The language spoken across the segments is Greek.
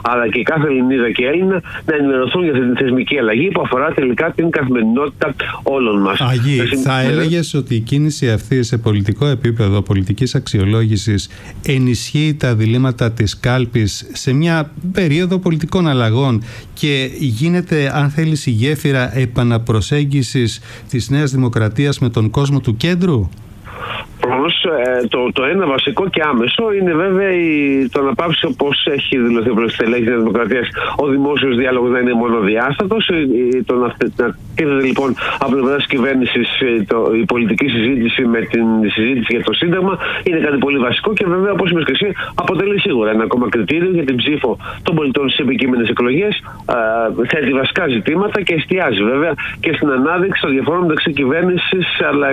αλλά και κάθε Ελληνίδα και Έλληνα να ενημερωθούν για αυτή τη θεσμική αλλαγή που αφορά τελικά την καθημερινότητα όλων μας. Αγί, θα έλεγες ότι η κίνηση αυτή σε πολιτικό επίπεδο, πολιτικής αξιολόγησης, ενισχύει τα διλήμματα της κάλπης σε μια περίοδο πολιτικών αλλαγών και γίνεται, αν θέλεις, η γέφυρα επαναπροσέγγισης της Νέας Δημοκρατίας με τον κόσμο του κέντρου? Το ένα βασικό και άμεσο είναι βέβαια το να πάψει, όπως έχει δηλωθεί από τις στελέχη της Δημοκρατίας, ο δημόσιος διάλογος να είναι μονοδιάστατος. Το να τίθεται λοιπόν από την πλευρά της κυβέρνησης η πολιτική συζήτηση με την συζήτηση για το Σύνταγμα είναι κάτι πολύ βασικό και βέβαια, όπως είπες και εσύ, αποτελεί σίγουρα ένα ακόμα κριτήριο για την ψήφο των πολιτών στις επικείμενες εκλογές. Θέτει βασικά ζητήματα και εστιάζει βέβαια και στην ανάδειξη των διαφορών μεταξύ κυβέρνησης αλλά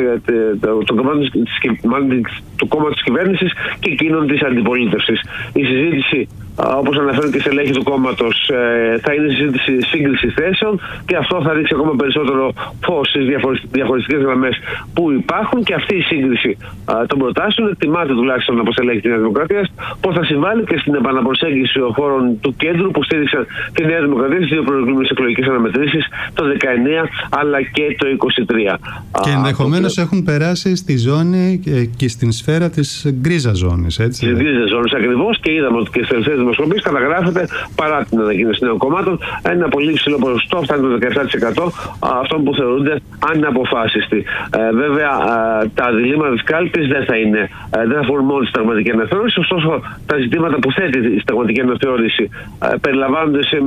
του κόμματος της κυβέρνησης και εκείνων της αντιπολίτευσης. Η συζήτηση, όπως αναφέρουν και στελέχη του κόμματος, θα είναι συζήτηση σύγκριση θέσεων και αυτό θα ρίξει ακόμα περισσότερο φως στις διαχωριστικές γραμμές που υπάρχουν και αυτή η σύγκριση των προτάσεων εκτιμάται τουλάχιστον από στελέχη της Νέας Δημοκρατίας πως θα συμβάλλει και στην επαναπροσέγγιση χώρων του κέντρου που στήριξαν τη Νέα Δημοκρατία στις δύο προηγούμενες εκλογικές αναμετρήσεις το 19 αλλά και το 23. Και ενδεχομένως έχουν περάσει στη ζώνη και στην σφαίρα της γκρίζας ζώνης, έτσι? Της γκρίζας ζώνης ακριβώς, και είδαμε ότι και στις τελευταίες δημοσκοπήσεις καταγράφεται, παρά την ανακοίνωση νέων κομμάτων, ένα πολύ ψηλό ποσοστό, φτάνει το 17% αυτών που θεωρούνται αναποφάσιστοι. Βέβαια, τα διλήμματα της κάλπης δεν θα αφορούν μόνο τη συνταγματική αναθεώρηση, ωστόσο τα ζητήματα που θέτει η συνταγματική αναθεώρηση περιλαμβάνονται σε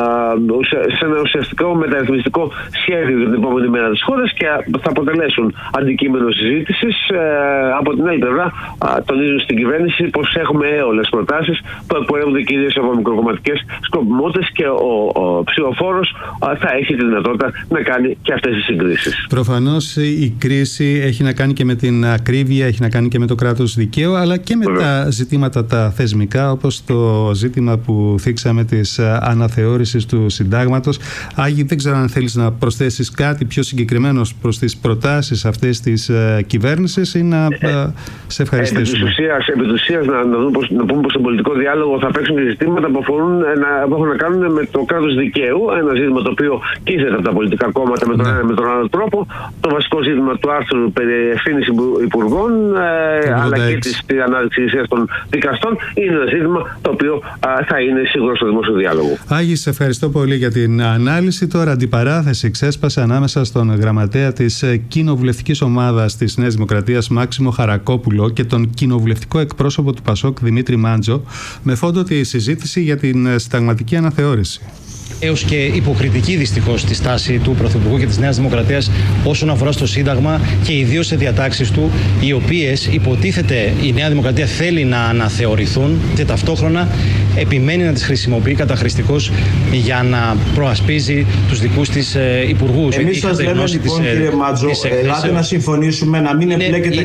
ένα ουσιαστικό μεταρρυθμιστικό σχέδιο για την επόμενη μέρα της χώρας και θα αποτελέσουν αντικείμενο συζήτησης. Από την άλλη πλευρά, τονίζουν στην κυβέρνηση πως έχουμε έολες προτάσεις που εκπορεύονται κυρίως από μικροκομματικές σκοπιμότητες και ο ψηφοφόρος θα έχει τη δυνατότητα να κάνει και αυτές τις συγκρίσεις. Προφανώς η κρίση έχει να κάνει και με την ακρίβεια, έχει να κάνει και με το κράτος δικαίου, αλλά και με τα ζητήματα τα θεσμικά, όπως το ζήτημα που θίξαμε της αναθεώρησης του συντάγματος. Άγη, δεν ξέρω αν θέλεις να προσθέσεις κάτι πιο συγκεκριμένο προς τις προτάσεις αυτές της κυβέρνησης ή να σε ευχαριστήσουμε. Επί της ουσίας να πούμε πως στον πολιτικό διάλογο θα παίξουν και ζητήματα που έχουν να κάνουν με το κράτος δικαίου, ένα ζήτημα το οποίο κοίζεται από τα πολιτικά κόμματα με τον ένα με τον άλλο τρόπο. Το βασικό ζήτημα του άρθρου περί ευθύνης υπουργών αλλά και της ανάδειξης των δικαστών είναι ένα ζήτημα το οποίο θα είναι σίγουρο στο δημόσιο διάλογο. Άγη, σε ευχαριστώ πολύ για την ανάλυση. Τώρα αντιπαράθεση ξέσπασε ανάμεσα στον γραμματέα της κοινοβουλευτικής ομάδας της Νέας Δημοκρατίας Μάξιμο Χαρακόπουλο και τον κοινοβουλευτικό εκπρόσωπο του Πασόκ Δημήτρη Μάντζο με φόντο τη συζήτηση για την συνταγματική αναθεώρηση. Έως και υποκριτική δυστυχώς τη στάση του Πρωθυπουργού και της Νέας Δημοκρατίας όσον αφορά στο Σύνταγμα και ιδίως σε διατάξεις του, οι οποίες υποτίθεται η Νέα Δημοκρατία θέλει να αναθεωρηθούν και ταυτόχρονα επιμένει να τις χρησιμοποιεί καταχρηστικώς για να προασπίζει τους δικούς της υπουργούς. Εμείς σας λέμε λοιπόν, κύριε Μάτζο, ελάτε να συμφωνήσουμε να μην εμπλέκεται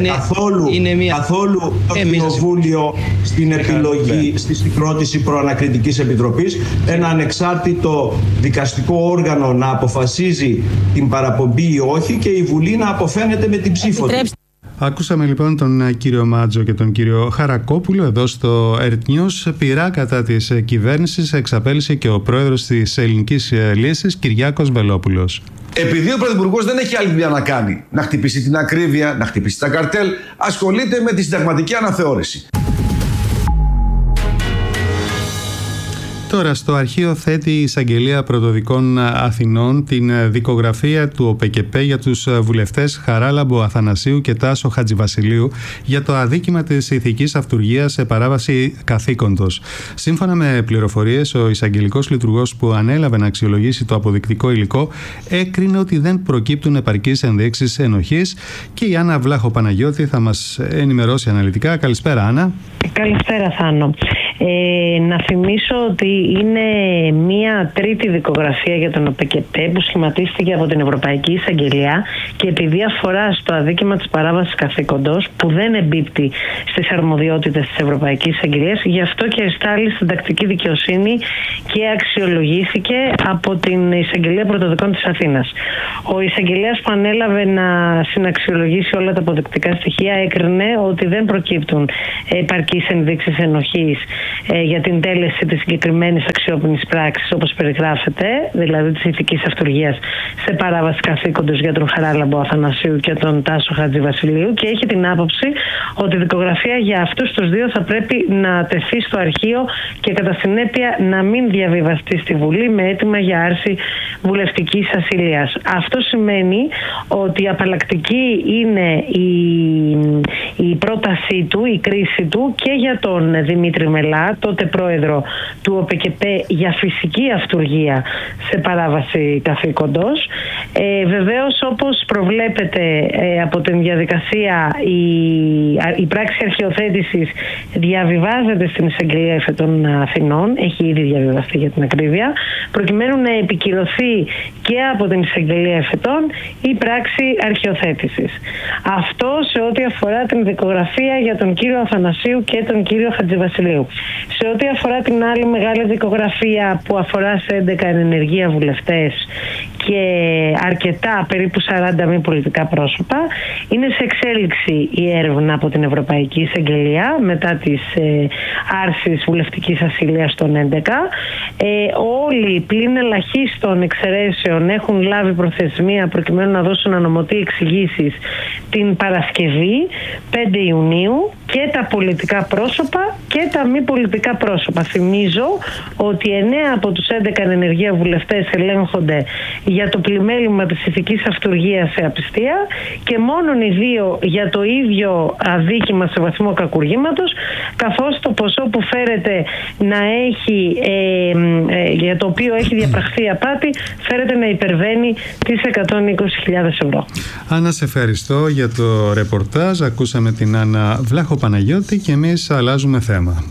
καθόλου το Κοινοβούλιο στην επιλογή, στη συγκρότηση προανακριτικής επιτροπής, ένα ανεξάρτητο δικαστικό όργανο να αποφασίζει την παραπομπή ή όχι και η Βουλή να αποφαίνεται με την ψήφο του. Ακούσαμε λοιπόν τον κύριο Μάτζο και τον κύριο Χαρακόπουλο εδώ στο Earth News. Πειρά κατά της κυβέρνησης εξαπέλυσε και ο πρόεδρος της Ελληνικής Λύσης, Κυριάκος Βελόπουλος. Επειδή ο Πρωθυπουργός δεν έχει άλλη δουλειά να κάνει, να χτυπήσει την ακρίβεια, να χτυπήσει τα καρτέλ, ασχολείται με τη συνταγματική αναθεώρηση. Τώρα στο αρχείο θέτει η Εισαγγελία Πρωτοδικών Αθηνών την δικογραφία του ΟΠΚΠ για τους βουλευτές Χαράλαμπο Αθανασίου και Τάσο Χατζηβασιλείου για το αδίκημα της ηθικής αυτουργίας σε παράβαση καθήκοντος. Σύμφωνα με πληροφορίες, ο εισαγγελικός λειτουργός που ανέλαβε να αξιολογήσει το αποδεικτικό υλικό έκρινε ότι δεν προκύπτουν επαρκείς ενδείξεις ενοχής και η Άννα Βλάχο Παναγιώτη θα μας ενημερώσει αναλυτικά. Καλησπέρα, Άννα. Καλησπέρα, Θάνο. Να θυμίσω ότι είναι μία τρίτη δικογραφία για τον ΟΠΚΠ που σχηματίστηκε από την Ευρωπαϊκή Εισαγγελία και επειδή αφορά στο αδίκημα της παράβασης καθήκοντος που δεν εμπίπτει στις αρμοδιότητες της Ευρωπαϊκής Εισαγγελίας, γι' αυτό και εστάλει στην τακτική δικαιοσύνη και αξιολογήθηκε από την Εισαγγελία Πρωτοδικών της Αθήνας. Ο εισαγγελέας που ανέλαβε να συναξιολογήσει όλα τα αποδεικτικά στοιχεία έκρινε ότι δεν προκύπτουν επαρκείς ενδείξεις ενοχής για την τέλεση της συγκεκριμένης αξιόπινης πράξης, όπως περιγράφεται, δηλαδή της ηθικής αυτουργίας σε παράβαση καθήκοντος για τον Χαράλαμπο Αθανασίου και τον Τάσο Χατζηβασιλείου, και έχει την άποψη ότι η δικογραφία για αυτούς τους δύο θα πρέπει να τεθεί στο αρχείο και κατά συνέπεια να μην διαβιβαστεί στη Βουλή με αίτημα για άρση βουλευτικής ασυλίας. Αυτό σημαίνει ότι απαλλακτική είναι η πρότασή του, η κρίση του και για τον Δημήτρη Μελά, τότε πρόεδρο του ΟΠΚΠ, για φυσική αυτουργία σε παράβαση καθήκοντος. Βεβαίως, όπως προβλέπεται από την διαδικασία, η πράξη αρχαιοθέτησης διαβιβάζεται στην Εισαγγελία Εφετών Αθηνών, έχει ήδη διαβιβαστεί για την ακρίβεια, προκειμένου να επικυρωθεί και από την Εισαγγελία Εφετών η πράξη αρχαιοθέτησης. Αυτό σε ό,τι αφορά την δικογραφία για τον κύριο Αθανασίου και τον κύριο Χατζηβασιλείου. Σε ό,τι αφορά την άλλη μεγάλη δικογραφία που αφορά σε 11 ενεργεία βουλευτές και αρκετά, περίπου 40 μη πολιτικά πρόσωπα, είναι σε εξέλιξη η έρευνα από την Ευρωπαϊκή Εισαγγελία μετά τις άρσεις βουλευτικής ασυλίας των 11. Όλοι πλην ελαχίστων εξαιρέσεων έχουν λάβει προθεσμία προκειμένου να δώσουν ανωμοτή εξηγήσεις την Παρασκευή 5 Ιουνίου, και τα πολιτικά πρόσωπα και τα μη πολιτικά πρόσωπα. Θυμίζω ότι 9 από τους 11 ενεργεία βουλευτές ελέγχονται για το πλημέλημα της ηθικής αυτουργίας σε απιστία και μόνον οι 2 για το ίδιο αδίκημα σε βαθμό κακουργήματος, καθώς το ποσό που φέρεται να έχει, για το οποίο έχει διαπραχθεί απάτη, φέρεται να υπερβαίνει τις 120.000 ευρώ. Άννα, σε ευχαριστώ για το ρεπορτάζ. Ακούσαμε την Άννα Βλάχο-Παναγιώτη και εμείς αλλάζουμε θέμα.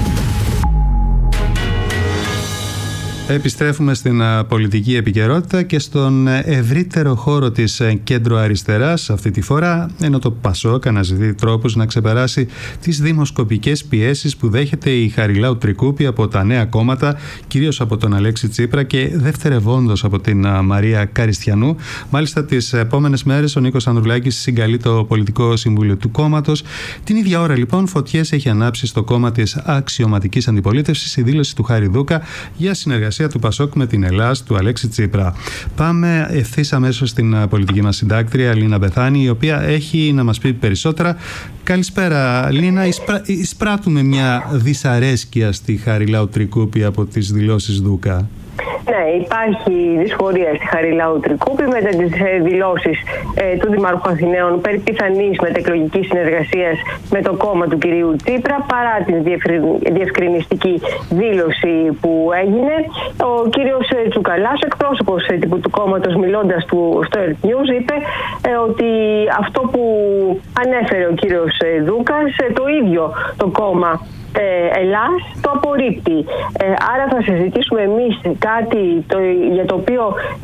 Επιστρέφουμε στην πολιτική επικαιρότητα και στον ευρύτερο χώρο της κέντρο-αριστεράς αυτή τη φορά, ενώ το ΠΑΣΟΚ αναζητεί τρόπους να ξεπεράσει τις δημοσκοπικές πιέσεις που δέχεται η Χαριλάου Τρικούπη από τα νέα κόμματα, κυρίως από τον Αλέξη Τσίπρα και δευτερευόντως από την Μαρία Καριστιανού. Μάλιστα, τις επόμενες μέρες ο Νίκος Ανδρουλάκης συγκαλεί το πολιτικό συμβούλιο του κόμματος. Την ίδια ώρα, λοιπόν, φωτιές έχει ανάψει στο κόμμα της αξιωματικής αντιπολίτευσης η δήλωση του Χάρη Δούκα για συνεργασία του ΠΑΣΟΚ με την Ελλάς του Αλέξη Τσίπρα. Πάμε ευθύς αμέσως στην πολιτική μας συντάκτρια Λίνα Μπεθάνη, η οποία έχει να μας πει περισσότερα. Καλησπέρα, Λίνα. Εισπράττουμε μια δυσαρέσκεια στη Χαριλάου Τρικούπη από τις δηλώσεις Δούκα. Ναι, υπάρχει δυσφορία στη Χαριλάου Τρικούπη μετά τις δηλώσεις του Δημάρχου Αθηναίων περί πιθανής μετεκλογικής συνεργασίας με το κόμμα του κυρίου Τσίπρα, παρά την διευκρινιστική δήλωση που έγινε. Ο κύριος Τσουκαλάς, εκπρόσωπος του κόμματος, μιλώντας στο Earth News, είπε ότι αυτό που ανέφερε ο κύριος Δούκας, το ίδιο το κόμμα Ελλάς το απορρίπτει. Άρα θα συζητήσουμε εμείς κάτι για το οποίο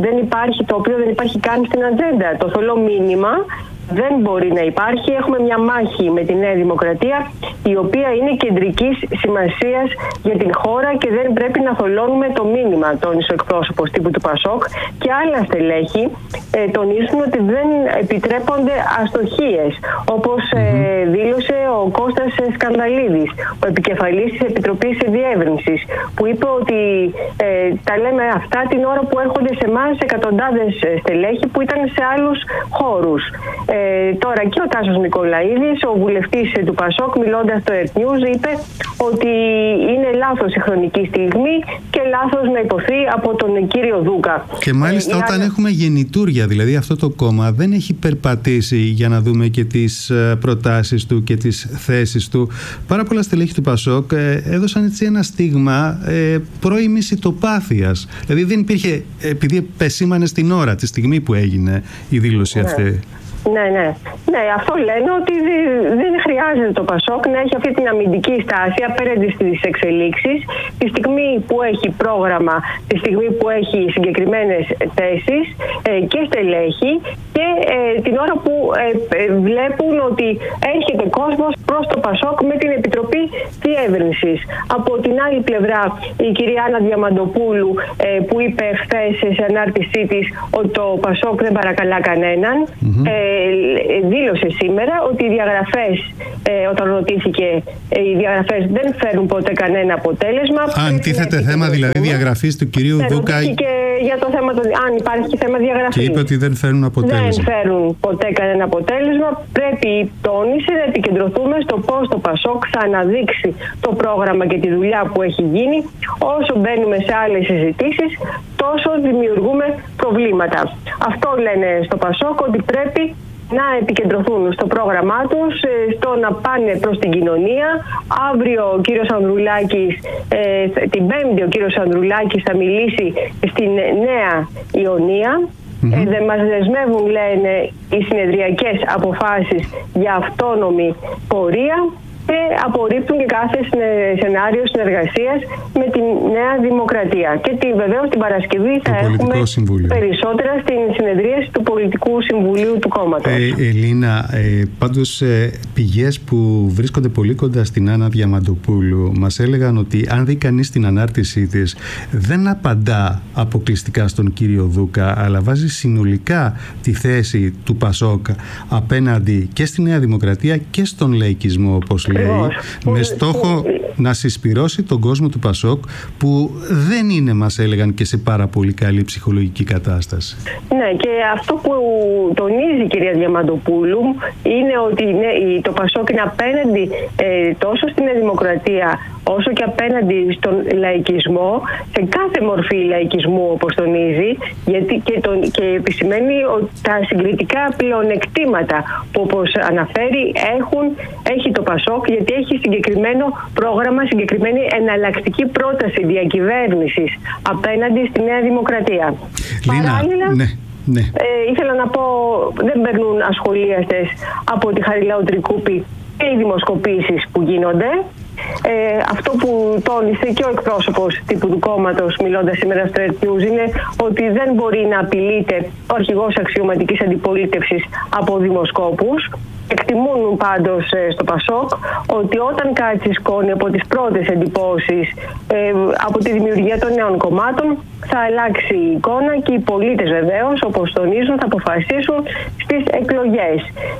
δεν υπάρχει καν στην ατζέντα. Το θολό μήνυμα δεν μπορεί να υπάρχει. Έχουμε μια μάχη με τη Νέα Δημοκρατία, η οποία είναι κεντρικής σημασίας για την χώρα και δεν πρέπει να θολώνουμε το μήνυμα, τόνισε ο εκπρόσωπος τύπου του ΠΑΣΟΚ, και άλλα στελέχη τονίζουν ότι δεν επιτρέπονται αστοχίες, όπως δήλωσε ο Κώστας Σκανδαλίδης, ο επικεφαλής της Επιτροπής Διεύρυνσης, που είπε ότι τα λέμε αυτά την ώρα που έρχονται σε εμάς εκατοντάδες στελέχη που ήταν σε άλλους χώρους. Τώρα και ο Τάσος Νικολαίδης, ο βουλευτής του ΠΑΣΟΚ, μιλώντας στο Earth News, είπε ότι είναι λάθος η χρονική στιγμή και λάθος να υποθεί από τον κύριο Δούκα. Και μάλιστα όταν έχουμε γεννητούρια, δηλαδή αυτό το κόμμα δεν έχει περπατήσει, για να δούμε και τις προτάσεις του και τις θέσεις του. Πάρα πολλά στελέχη του ΠΑΣΟΚ έδωσαν έτσι ένα στίγμα πρώιμης ητοπάθειας. Δηλαδή δεν υπήρχε, επειδή επεσήμανε στην ώρα, τη στιγμή που έγινε η δήλωση αυτή. Ναι, αυτό λένε ότι δεν χρειάζεται το ΠΑΣΟΚ να έχει αυτή την αμυντική στάση απέναντι στις εξελίξεις, τη στιγμή που έχει πρόγραμμα, τη στιγμή που έχει συγκεκριμένες θέσεις και στελέχη, και την ώρα που βλέπουν ότι έρχεται κόσμος προς το ΠΑΣΟΚ με την Επιτροπή Διεύρυνσης. Από την άλλη πλευρά η κυρία Άννα Διαμαντοπούλου που είπε χθες σε ανάρτησή της ότι το ΠΑΣΟΚ δεν παρακαλά κανέναν, δήλωσε σήμερα ότι οι διαγραφές, όταν ρωτήθηκε, οι διαγραφές δεν φέρουν ποτέ κανένα αποτέλεσμα. Αντίθεται θέμα δηλαδή διαγραφής του κυρίου Δούκα. Και για το θέμα, αν υπάρχει θέμα διαγραφής. Και είπε ότι δεν φέρουν αποτέλεσμα. Δεν φέρουν ποτέ κανένα αποτέλεσμα. Πρέπει, τόνισε, να επικεντρωθούμε στο πώς το ΠΑΣΟΚ θα αναδείξει το πρόγραμμα και τη δουλειά που έχει γίνει. Όσο μπαίνουμε σε άλλες συζητήσεις, τόσο δημιουργούμε προβλήματα. Αυτό λένε στο ΠΑΣΟΚ, ότι πρέπει να επικεντρωθούν στο πρόγραμμά τους, στο να πάνε προς την κοινωνία. Αύριο ο κύριος Ανδρουλάκης, την Πέμπτη ο κύριος Ανδρουλάκης θα μιλήσει στην Νέα Ιωνία. Δεν μας δεσμεύουν, λένε, οι συνεδριακές αποφάσεις για αυτόνομη πορεία και απορρίπτουν και κάθε σενάριο συνεργασίας με τη Νέα Δημοκρατία. Και βεβαίως την Παρασκευή θα έχουμε περισσότερα στην συνεδρίαση του Πολιτικού Συμβουλίου του κόμματος. Ελίνα, πάντως πηγές που βρίσκονται πολύ κοντά στην Άννα Διαμαντοπούλου μας έλεγαν ότι αν δει κανείς την ανάρτησή της, δεν απαντά αποκλειστικά στον κύριο Δούκα, αλλά βάζει συνολικά τη θέση του ΠΑΣΟΚ απέναντι και στη Νέα Δημοκρατία και στον λαϊκισμό, όπως λέει, με στόχο να συσπυρώσει τον κόσμο του ΠΑΣΟΚ, που δεν είναι, μας έλεγαν, και σε πάρα πολύ καλή ψυχολογική κατάσταση. Ναι, και αυτό που τονίζει η κυρία Διαμαντοπούλου είναι ότι το ΠΑΣΟΚ είναι απέναντι τόσο στην Νέα Δημοκρατία όσο και απέναντι στον λαϊκισμό, σε κάθε μορφή λαϊκισμού, όπως τονίζει, γιατί και επισημαίνει ότι τα συγκριτικά πλεονεκτήματα που, όπως αναφέρει, έχει το ΠΑΣΟΚ, γιατί έχει συγκεκριμένο πρόγραμμα, συγκεκριμένη εναλλακτική πρόταση διακυβέρνησης απέναντι στη Νέα Δημοκρατία. Λίνα, παράλληλα, ναι. Ήθελα να πω, δεν περνούν ασχολίαστες από τη Χαριλάου Τρικούπη και οι δημοσκοπήσεις που γίνονται. Αυτό που τόνισε και ο εκπρόσωπος τύπου του κόμματος, μιλώντας σήμερα στο Red News, είναι ότι δεν μπορεί να απειλείται ο αρχηγός αξιωματικής αντιπολίτευσης από δημοσκόπους. Εκτιμούν πάντως στο ΠΑΣΟΚ ότι όταν κάτσει σκόνη από τις πρώτες εντυπώσεις, από τη δημιουργία των νέων κομμάτων, θα αλλάξει η εικόνα και οι πολίτες βεβαίως, όπως τονίζουν, θα αποφασίσουν στις εκλογές.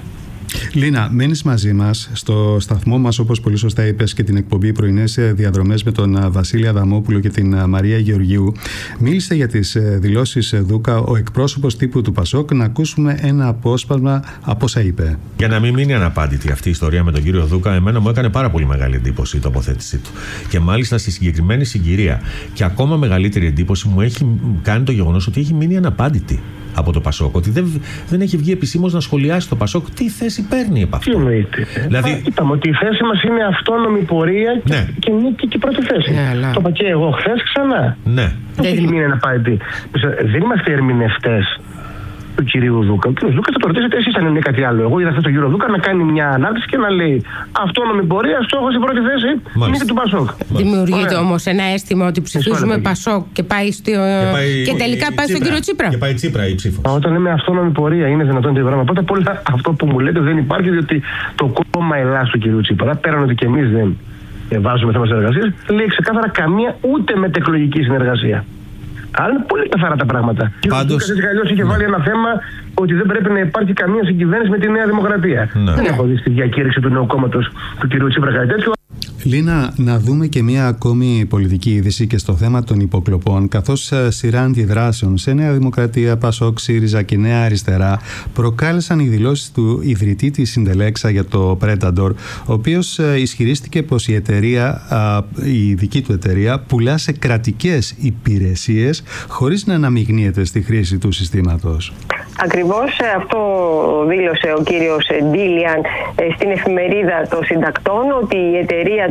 Λίνα, μένεις μαζί μας στο σταθμό μας, όπως πολύ σωστά είπες, και την εκπομπή Πρωινές Διαδρομές με τον Βασίλη Αδαμόπουλο και την Μαρία Γεωργίου. Μίλησε για τις δηλώσεις Δούκα ο εκπρόσωπος τύπου του ΠΑΣΟΚ. Να ακούσουμε ένα απόσπασμα από όσα είπε. Για να μην μείνει αναπάντητη αυτή η ιστορία με τον κύριο Δούκα, εμένα μου έκανε πάρα πολύ μεγάλη εντύπωση η τοποθέτησή του. Και μάλιστα στη συγκεκριμένη συγκυρία. Και ακόμα μεγαλύτερη εντύπωση μου έχει κάνει το γεγονός ότι έχει μείνει αναπάντητη από το ΠΑΣΟΚ, ότι δεν έχει βγει επισήμως να σχολιάσει το ΠΑΣΟΚ τι θέση παίρνει επ' αυτό. Τι εννοείται. Δηλαδή, είπαμε ότι η θέση μας είναι αυτόνομη πορεία και νίκη και πρώτη θέση. Το είπα και εγώ χθες ξανά. Ναι. Δεν έχει μείνει αναπάντητη. Δεν είμαστε ερμηνευτές του κυρίου Δούκα. Ο κύριος Δούκα θα το ρωτήσετε εσείς αν είναι κάτι άλλο. Εγώ είδα χθες τον κύριο Δούκα να κάνει μια ανάρτηση και να λέει αυτόνομη πορεία, στόχος η πρώτη θέση, νίκη του ΠΑΣΟΚ. Δημιουργείται όμως ένα αίσθημα ότι ψηφίζουμε ΠΑΣΟΚ και πάει και τελικά πάει στον κύριο Τσίπρα. Και πάει Τσίπρα η ψήφος. Όταν λέμε αυτόνομη πορεία, είναι δυνατόν το πράγμα. Πρώτα απ' όλα αυτό που μου λέτε δεν υπάρχει, διότι το κόμμα Ελλάς του κυρίου Τσίπρα, πέραν ότι και εμείς δεν βάζουμε θέμα συνεργασίας, λέει ξεκάθαρα καμία ούτε μετεκλογική συνεργασία. Αλλά είναι πολύ καθαρά τα πράγματα. Πάντως, και ο είχε βάλει ένα θέμα ότι δεν πρέπει να υπάρχει καμία συγκυβέρνηση με τη Νέα Δημοκρατία. Δεν έχω δει στη διακήρυξη του νέου κόμματος του κ. Τσίπρα κάτι τέτοιο. Λίνα, να δούμε και μία ακόμη πολιτική είδηση και στο θέμα των υποκλοπών, καθώς σειρά αντιδράσεων σε Νέα Δημοκρατία, ΠΑΣΟΚ, ΣΥΡΙΖΑ και Νέα Αριστερά προκάλεσαν οι δηλώσεις του ιδρυτή της Συντελέξα για το Predator, ο οποίος ισχυρίστηκε πως η εταιρεία, η δική του εταιρεία, πουλά σε κρατικές υπηρεσίες χωρίς να αναμειγνύεται στη χρήση του συστήματος. Ακριβώς αυτό δήλωσε ο κύριος Ντίλιαν στην εφημερίδα των συντακτών, ότι η εταιρεία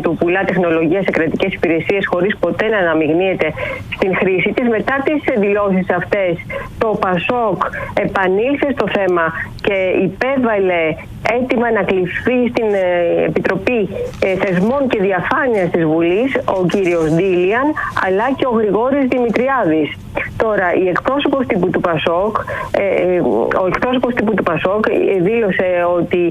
του πουλά τεχνολογία σε κρατικές υπηρεσίες χωρίς ποτέ να αναμειγνύεται στην χρήση της. Μετά τις δηλώσεις αυτές, το ΠΑΣΟΚ επανήλθε στο θέμα και υπέβαλε έτοιμα να κληθεί στην Επιτροπή Θεσμών και Διαφάνειας της Βουλής ο κύριος Ντίλιαν, αλλά και ο Γρηγόρης Δημητριάδης. Τώρα, ο εκπρόσωπος τύπου του ΠΑΣΟΚ δήλωσε ότι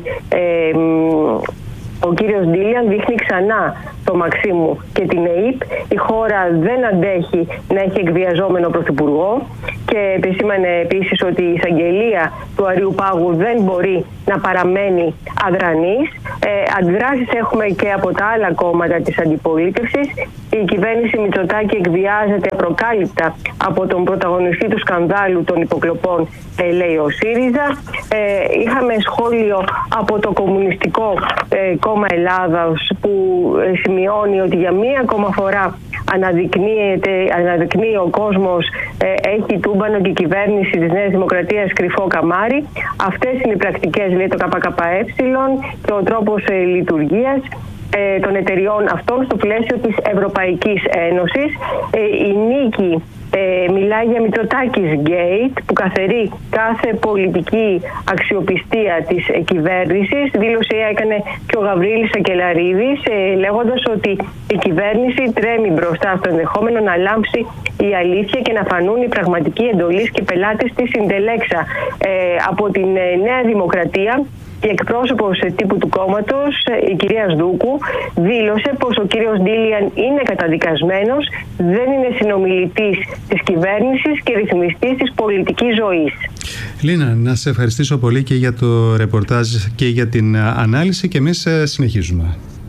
ο κύριος Ντίλιαν δείχνει ξανά το Μαξίμου και την ΕΥΠ. Η χώρα δεν αντέχει να έχει εκβιαζόμενο πρωθυπουργό και επισήμανε επίσης ότι η εισαγγελία του Αριού Πάγου δεν μπορεί να παραμένει αδρανής. Αντιδράσεις έχουμε και από τα άλλα κόμματα της αντιπολίτευσης. Η κυβέρνηση Μητσοτάκη εκβιάζεται απροκάλυπτα από τον πρωταγωνιστή του σκανδάλου των υποκλοπών, λέει ο ΣΥΡΙΖΑ. Είχαμε σχόλιο από το Κομμουνιστικό Κόμμα Ελλάδας που σημειώνει ότι για μία ακόμα φορά αναδεικνύει ο κόσμος έχει τούμπανο και η κυβέρνηση της Νέας Δημοκρατίας κρυφό καμάρι. Αυτές είναι οι πρακτικές, λέει το ΚΚΕ, και ο τρόπος λειτουργίας των εταιριών αυτών στο πλαίσιο της Ευρωπαϊκής Ένωσης. Η νίκη μιλάει για Μητσοτάκης Gate που καθερεί κάθε πολιτική αξιοπιστία της κυβέρνησης. Δήλωση έκανε και ο Γαβρίλης Σακελαρίδης λέγοντας ότι η κυβέρνηση τρέμει μπροστά στο ενδεχόμενο να λάμψει η αλήθεια και να φανούν οι πραγματικοί εντολείς και πελάτες της Συντελέξα. Από την Νέα Δημοκρατία, η εκπρόσωπος τύπου του κόμματος, η κυρία Σδούκου, δήλωσε πως ο κύριος Ντίλιαν είναι καταδικασμένος, δεν είναι συνομιλητής της κυβέρνησης και ρυθμιστής της πολιτικής ζωής. Λίνα, να σε ευχαριστήσω πολύ και για το ρεπορτάζ και για την ανάλυση και εμείς συνεχίζουμε.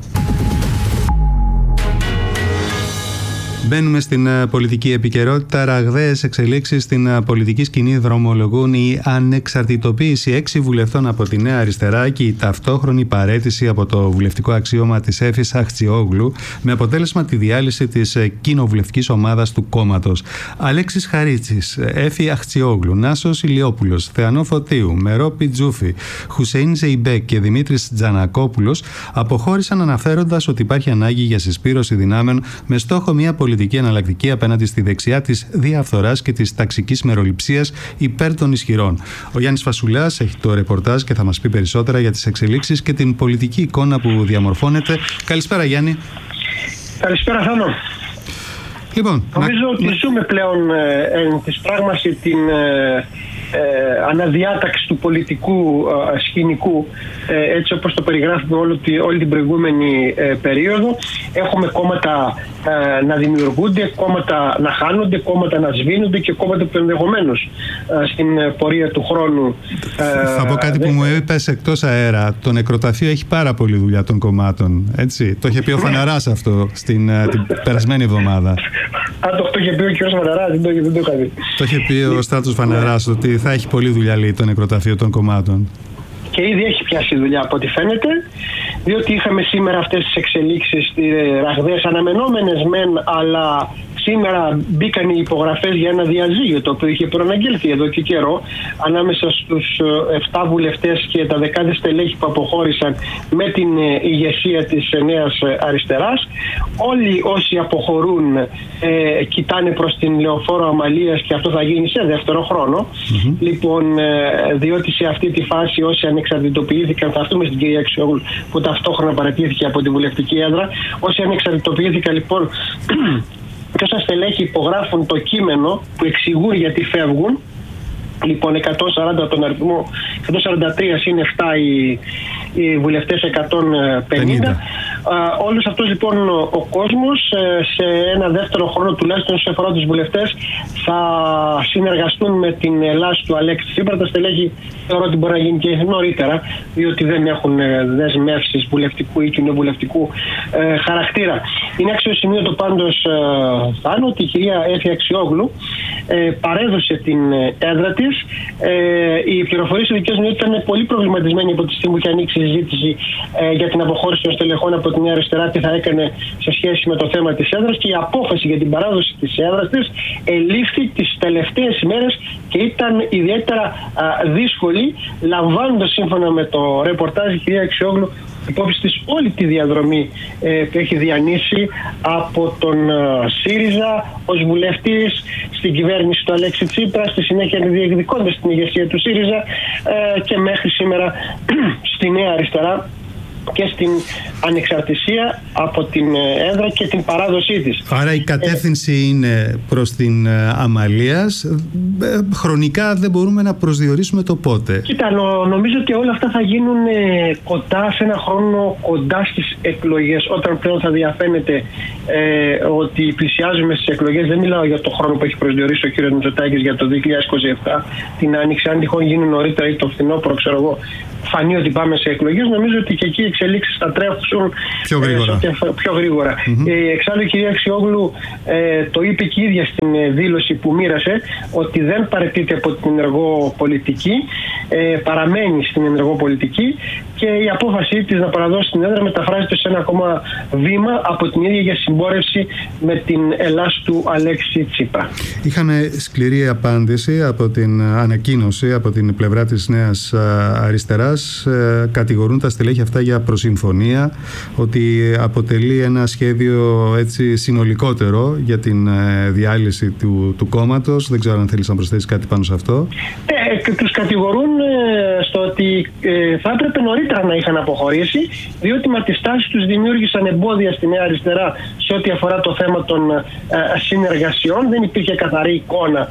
Μπαίνουμε στην πολιτική επικαιρότητα. Ραγδαίες εξελίξεις στην πολιτική σκηνή δρομολογούν η ανεξαρτητοποίηση 6 βουλευτών από τη Νέα Αριστερά και η ταυτόχρονη παραίτηση από το βουλευτικό αξίωμα της Έφης Αχτσιόγλου, με αποτέλεσμα τη διάλυση της κοινοβουλευτικής ομάδας του κόμματος. Αλέξης Χαρίτσης, Έφη Αχτσιόγλου, Νάσος Ηλιόπουλος, Θεανό Φωτίου, Μερό Πιτζούφη, Χουσέιν Ζεϊμπέκ και Δημήτρης Τζανακόπουλος αποχώρησαν αναφέροντας ότι υπάρχει ανάγκη για συσπήρωση δυνάμεων με στόχο μια πολιτική εναλλακτική απέναντι στη δεξιά της διαφθοράς και της ταξικής μεροληψίας υπέρ των ισχυρών. Ο Γιάννης Φασουλάς έχει το ρεπορτάζ και θα μας πει περισσότερα για τις εξελίξεις και την πολιτική εικόνα που διαμορφώνεται. Καλησπέρα, Γιάννη. Καλησπέρα, Θάνο. Λοιπόν, νομίζω ότι ζούμε πλέον της πράγμαση την αναδιάταξη του πολιτικού σκηνικού, έτσι όπως το περιγράφουμε όλη την προηγούμενη περίοδο. Έχουμε κόμματα να δημιουργούνται, κόμματα να χάνονται, κόμματα να σβήνονται και κόμματα που ενδεχομένως στην πορεία του χρόνου. Θα πω κάτι που μου είπες εκτός αέρα. Το νεκροταφείο έχει πάρα πολλή δουλειά των κομμάτων. Έτσι. Το είχε πει ο Φαναράς αυτό την περασμένη εβδομάδα. Αν το είχε πει ο κ. Φαναράς, δεν το είχα δει. Το είχε πει ο Στράτος Φαναράς ότι θα έχει πολλή δουλειά, λέει, το νεκροταφείο των κομμάτων. Και ήδη έχει πιάσει δουλειά από ό,τι φαίνεται, διότι είχαμε σήμερα αυτές τις εξελίξεις ραγδαίες, αναμενόμενες μεν, αλλά σήμερα μπήκαν οι υπογραφές για ένα διαζύγιο το οποίο είχε προαναγγέλθει εδώ και καιρό ανάμεσα στους 7 βουλευτές και τα δεκάδες στελέχη που αποχώρησαν με την ηγεσία της Νέας Αριστεράς. Όλοι όσοι αποχωρούν κοιτάνε προς την Λεωφόρο Αμαλίας και αυτό θα γίνει σε δεύτερο χρόνο. Λοιπόν, διότι σε αυτή τη φάση όσοι ανεξαρτητοποιήθηκαν, θα έρθουμε στην κυρία Αξιόγλου που ταυτόχρονα παρατήθηκε από τη βουλευτική έδρα, όσοι ανεξαρτητοποιήθηκαν λοιπόν και όσα στελέχη υπογράφουν το κείμενο που εξηγούν γιατί φεύγουν, λοιπόν 140 τον αριθμό, 143 είναι 7 οι βουλευτές 150. Όλος αυτός λοιπόν ο κόσμος σε ένα δεύτερο χρόνο τουλάχιστον σε αφορά τους βουλευτές θα συνεργαστούν με την Ελλάδα του Αλέξη Τσίπρα. Τα στελέχη θεωρώ ότι μπορεί να γίνει και νωρίτερα, διότι δεν έχουν δεσμεύσεις βουλευτικού ή κοινοβουλευτικού χαρακτήρα. Είναι αξιοσημείωτο πάντως, Θάνο, ότι η κυρία Έφη Αξιόγλου παρέδωσε την έδρα της. Οι πληροφορίες ειδικές μου ήταν πολύ προβληματισμένοι από τη στιγμή που είχε ανοίξει η συζήτηση για την αποχώρηση των στελεχών από την Νέα Αριστερά, τι θα έκανε σε σχέση με το θέμα της έδρας, και η απόφαση για την παράδοση της έδρας της ελήφθη τις τελευταίες ημέρες και ήταν ιδιαίτερα δύσκολη, λαμβάνοντας σύμφωνα με το ρεπορτάζ η κυρία Αξιόγλου υπόψη της όλη τη διαδρομή που έχει διανύσει από τον ΣΥΡΙΖΑ ως βουλευτής στην κυβέρνηση του Αλέξη Τσίπρα, στη συνέχεια διεκδικώντας την ηγεσία του ΣΥΡΙΖΑ και μέχρι σήμερα στη Νέα Αριστερά και στην ανεξαρτησία από την έδρα και την παράδοσή της. Άρα η κατεύθυνση είναι προς την Αμαλίας. Χρονικά δεν μπορούμε να προσδιορίσουμε το πότε. Κοίτα, νομίζω ότι όλα αυτά θα γίνουν κοντά σε ένα χρόνο, κοντά στις εκλογές, όταν πλέον θα διαφαίνεται ότι πλησιάζουμε στις εκλογές. Δεν μιλάω για το χρόνο που έχει προσδιορίσει ο κ. Μητσοτάκης για το 2027, την Άνοιξη. Αν τυχόν γίνει νωρίτερα ή το φθινόπωρο, ξέρω εγώ, φανεί ότι πάμε σε εκλογές, νομίζω ότι και εκεί οι εξελίξεις θα τρέχουν πιο γρήγορα. Εξάλλου η κυρία Αξιόγλου το είπε και η ίδια στην δήλωση που μοίρασε, ότι δεν παραιτείται από την ενεργό πολιτική, παραμένει στην ενεργό πολιτική και η απόφασή της να παραδώσει την έδρα μεταφράζεται σε ένα ακόμα βήμα από την ίδια για συμπόρευση με την Ελλάς του Αλέξη Τσίπρα. Είχαμε σκληρή απάντηση από την ανακοίνωση από την πλευρά της Νέας Αριστεράς. Κατηγορούν τα στελέχη αυτά για προσυμφωνία, ότι αποτελεί ένα σχέδιο έτσι συνολικότερο για την διάλυση του κόμματος. Δεν ξέρω αν θέλεις να προσθέσεις κάτι πάνω σε αυτό. Τους κατηγορούν στο ότι θα έπρεπε νωρίτερα να είχαν αποχωρήσει, διότι με τις τάσεις τους δημιούργησαν εμπόδια στη Νέα Αριστερά σε ό,τι αφορά το θέμα των συνεργασιών. Δεν υπήρχε καθαρή εικόνα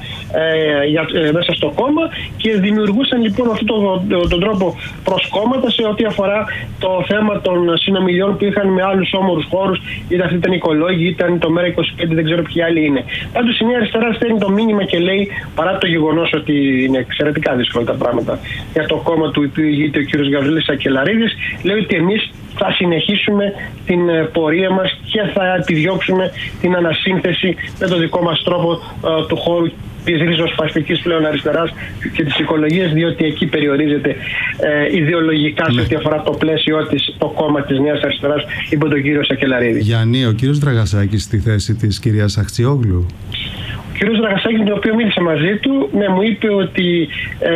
μέσα στο κόμμα και δημιουργούσαν λοιπόν αυτόν τον τρόπο προσκόμματα σε ό,τι αφορά το θέμα των συνομιλιών που είχαν με άλλους όμορους χώρους, είτε αυτή ήταν η Οικολόγοι, ήταν το ΜΕΡΑ25, δεν ξέρω ποιοι άλλοι είναι. Πάντως η Νέα Αριστερά στέλνει το μήνυμα και λέει, παρά το γεγονός ότι είναι εξαιρετικά δύσκολα τα πράγματα για το κόμμα του οποίου ηγείται ο κ. Γαβρίλης Σακελαρίδης, λέει ότι εμείς θα συνεχίσουμε την πορεία μας και θα επιδιώξουμε την ανασύνθεση με το δικό μας τρόπο του χώρου της ριζοσπαστικής πλέον αριστεράς και της οικολογίας, διότι εκεί περιορίζεται ιδεολογικά σε ό,τι αφορά το πλαίσιο της το κόμμα της Νέας Αριστεράς υπό τον κύριο Σακελαρίδη. Γιάννη, ο κύριος Δραγασάκης στη θέση της κυρίας Αξιόγλου. Ο κύριος Δραγασάκης, με τον οποίο μίλησε μαζί του, μου είπε ότι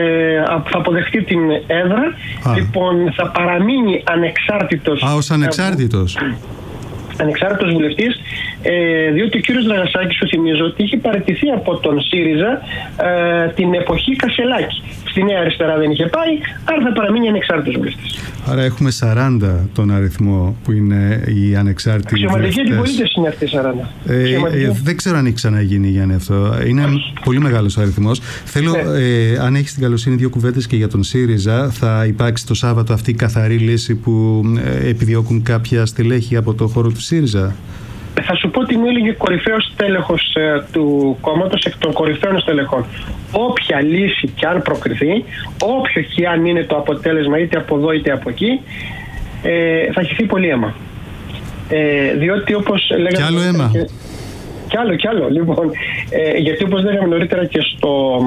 θα αποδεχτεί την έδρα. Λοιπόν, θα παραμείνει ανεξάρτητος. Ως ανεξάρτητος. Ανεξάρτητος βουλευτής, διότι ο κύριος Δραγασάκης, σου θυμίζω, ότι είχε παραιτηθεί από τον ΣΥΡΙΖΑ την εποχή Κασελάκη. Στη Νέα Αριστερά δεν είχε πάει, άρα θα παραμείνει ανεξάρτητος βουλευτής. Άρα έχουμε 40 τον αριθμό που είναι οι ανεξάρτητοι βουλευτές. Αξιωματική αντιπολίτευση είναι αυτή 40. Δεν ξέρω αν έχει ξαναγίνει, Γιάννη, αυτό. Είναι πολύ μεγάλος ο αριθμός. Θέλω, αν έχεις την καλοσύνη, δύο κουβέντες και για τον ΣΥΡΙΖΑ. Θα υπάρξει το Σάββατο αυτή η καθαρή λύση που επιδιώκουν κάποια στελέχη από το χώρο του ΣΥΡΙΖΑ. Θα σου πω ότι μου έλεγε κορυφαίος τέλεχος του κόμματος, εκ των κορυφαίων στελεχών. Όποια λύση και αν προκριθεί, όποιο και αν είναι το αποτέλεσμα, είτε από εδώ είτε από εκεί, θα χυθεί πολύ αίμα. Διότι όπως λέγαμε... Κι άλλο αίμα. Κι άλλο. Λοιπόν, γιατί όπως λέγαμε νωρίτερα και στο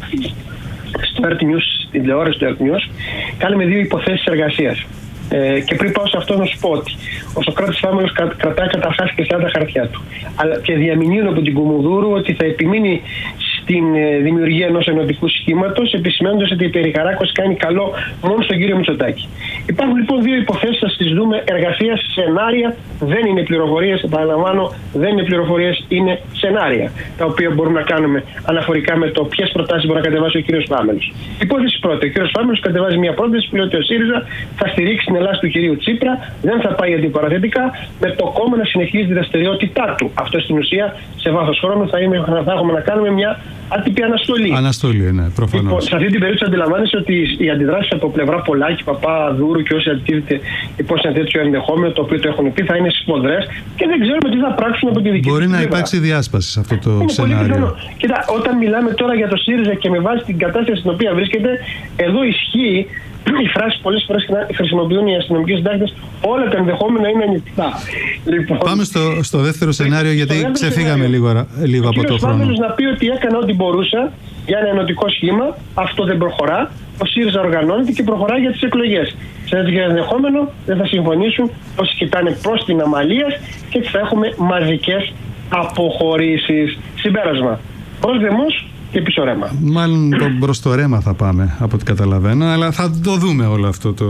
Earth News, στην τηλεόραση του Earth News, κάναμε δύο υποθέσεις εργασίας. Και πριν πάω σε αυτό να σου πω ότι ο Σωκράτης Θάμελος κρατάει καταρχάς και τα χαρτιά του, αλλά και διαμηνύουν από την Κουμουνδούρου ότι θα επιμείνει στην δημιουργία ενός ενωτικού σχήματος, επισημαίνοντας ότι η Περιχαράκωση κάνει καλό μόνο στον κύριο Μητσοτάκη. Υπάρχουν λοιπόν δύο υποθέσεις, θα τις δούμε, εργασίας, σενάρια, δεν είναι πληροφορίες, επαναλαμβάνω, δεν είναι πληροφορίες, είναι σενάρια, τα οποία μπορούμε να κάνουμε αναφορικά με το ποιες προτάσεις μπορεί να κατεβάσει ο κύριος Θάμελος. Υπόθεση πρώτη, ο κύριος Θάμελος κατεβάζει μια πρόταση που λέει ότι ο ΣΥΡΙΖΑ θα στηρίξει την Ελλάδα του κυρίου Τσίπρα, δεν θα πάει αντιπαραθετικά, με το κόμμα να συνεχίζει τη δραστηριότητά του. Αυτό στην ουσία σε βάθος χρόνου θα έχουμε να κάνουμε μια άτυπη αναστολή. Αναστολή, ναι, προφανώς. Λοιπόν, σε αυτή την περίπτωση αντιλαμβάνεσαι ότι οι αντιδράσεις από πλευρά Πολάκη, Παπαδούρου και όσοι αντιτίθεται υπό ένα τέτοιο ενδεχόμενο, το οποίο το έχουν πει, θα είναι σφοδρές και δεν ξέρουμε τι θα πράξουν από τη δική τους πλευρά. Μπορεί να υπάρξει διάσπαση σε αυτό το σενάριο. Κοίτα, όταν μιλάμε τώρα για το ΣΥΡΙΖΑ και με βάση την κατάσταση στην οποία βρίσκεται, εδώ ισχύει η φράση που πολλές φορές χρησιμοποιούν οι αστυνομικοί συντάκτες, όλα τα ενδεχόμενα είναι ανοιχτά. Λοιπόν, πάμε στο δεύτερο σενάριο, γιατί ξεφύγαμε λίγο από το χρόνο. Ο κ. να πει ότι έκανε ό,τι μπορούσα για ένα ενωτικό σχήμα, αυτό δεν προχωρά. Ο ΣΥΡΙΖΑ οργανώνεται και προχωράει για τις εκλογές. Σε τέτοιο ενδεχόμενο δεν θα συμφωνήσουν όσοι κοιτάνε προς την Αμαλίας και θα έχουμε μαζικές αποχωρήσεις. Συμπέρασμα. Ως δεμός και πίσω ρέμα. Μάλλον προς το ρέμα θα πάμε, από ό,τι καταλαβαίνω, αλλά θα το δούμε όλο αυτό το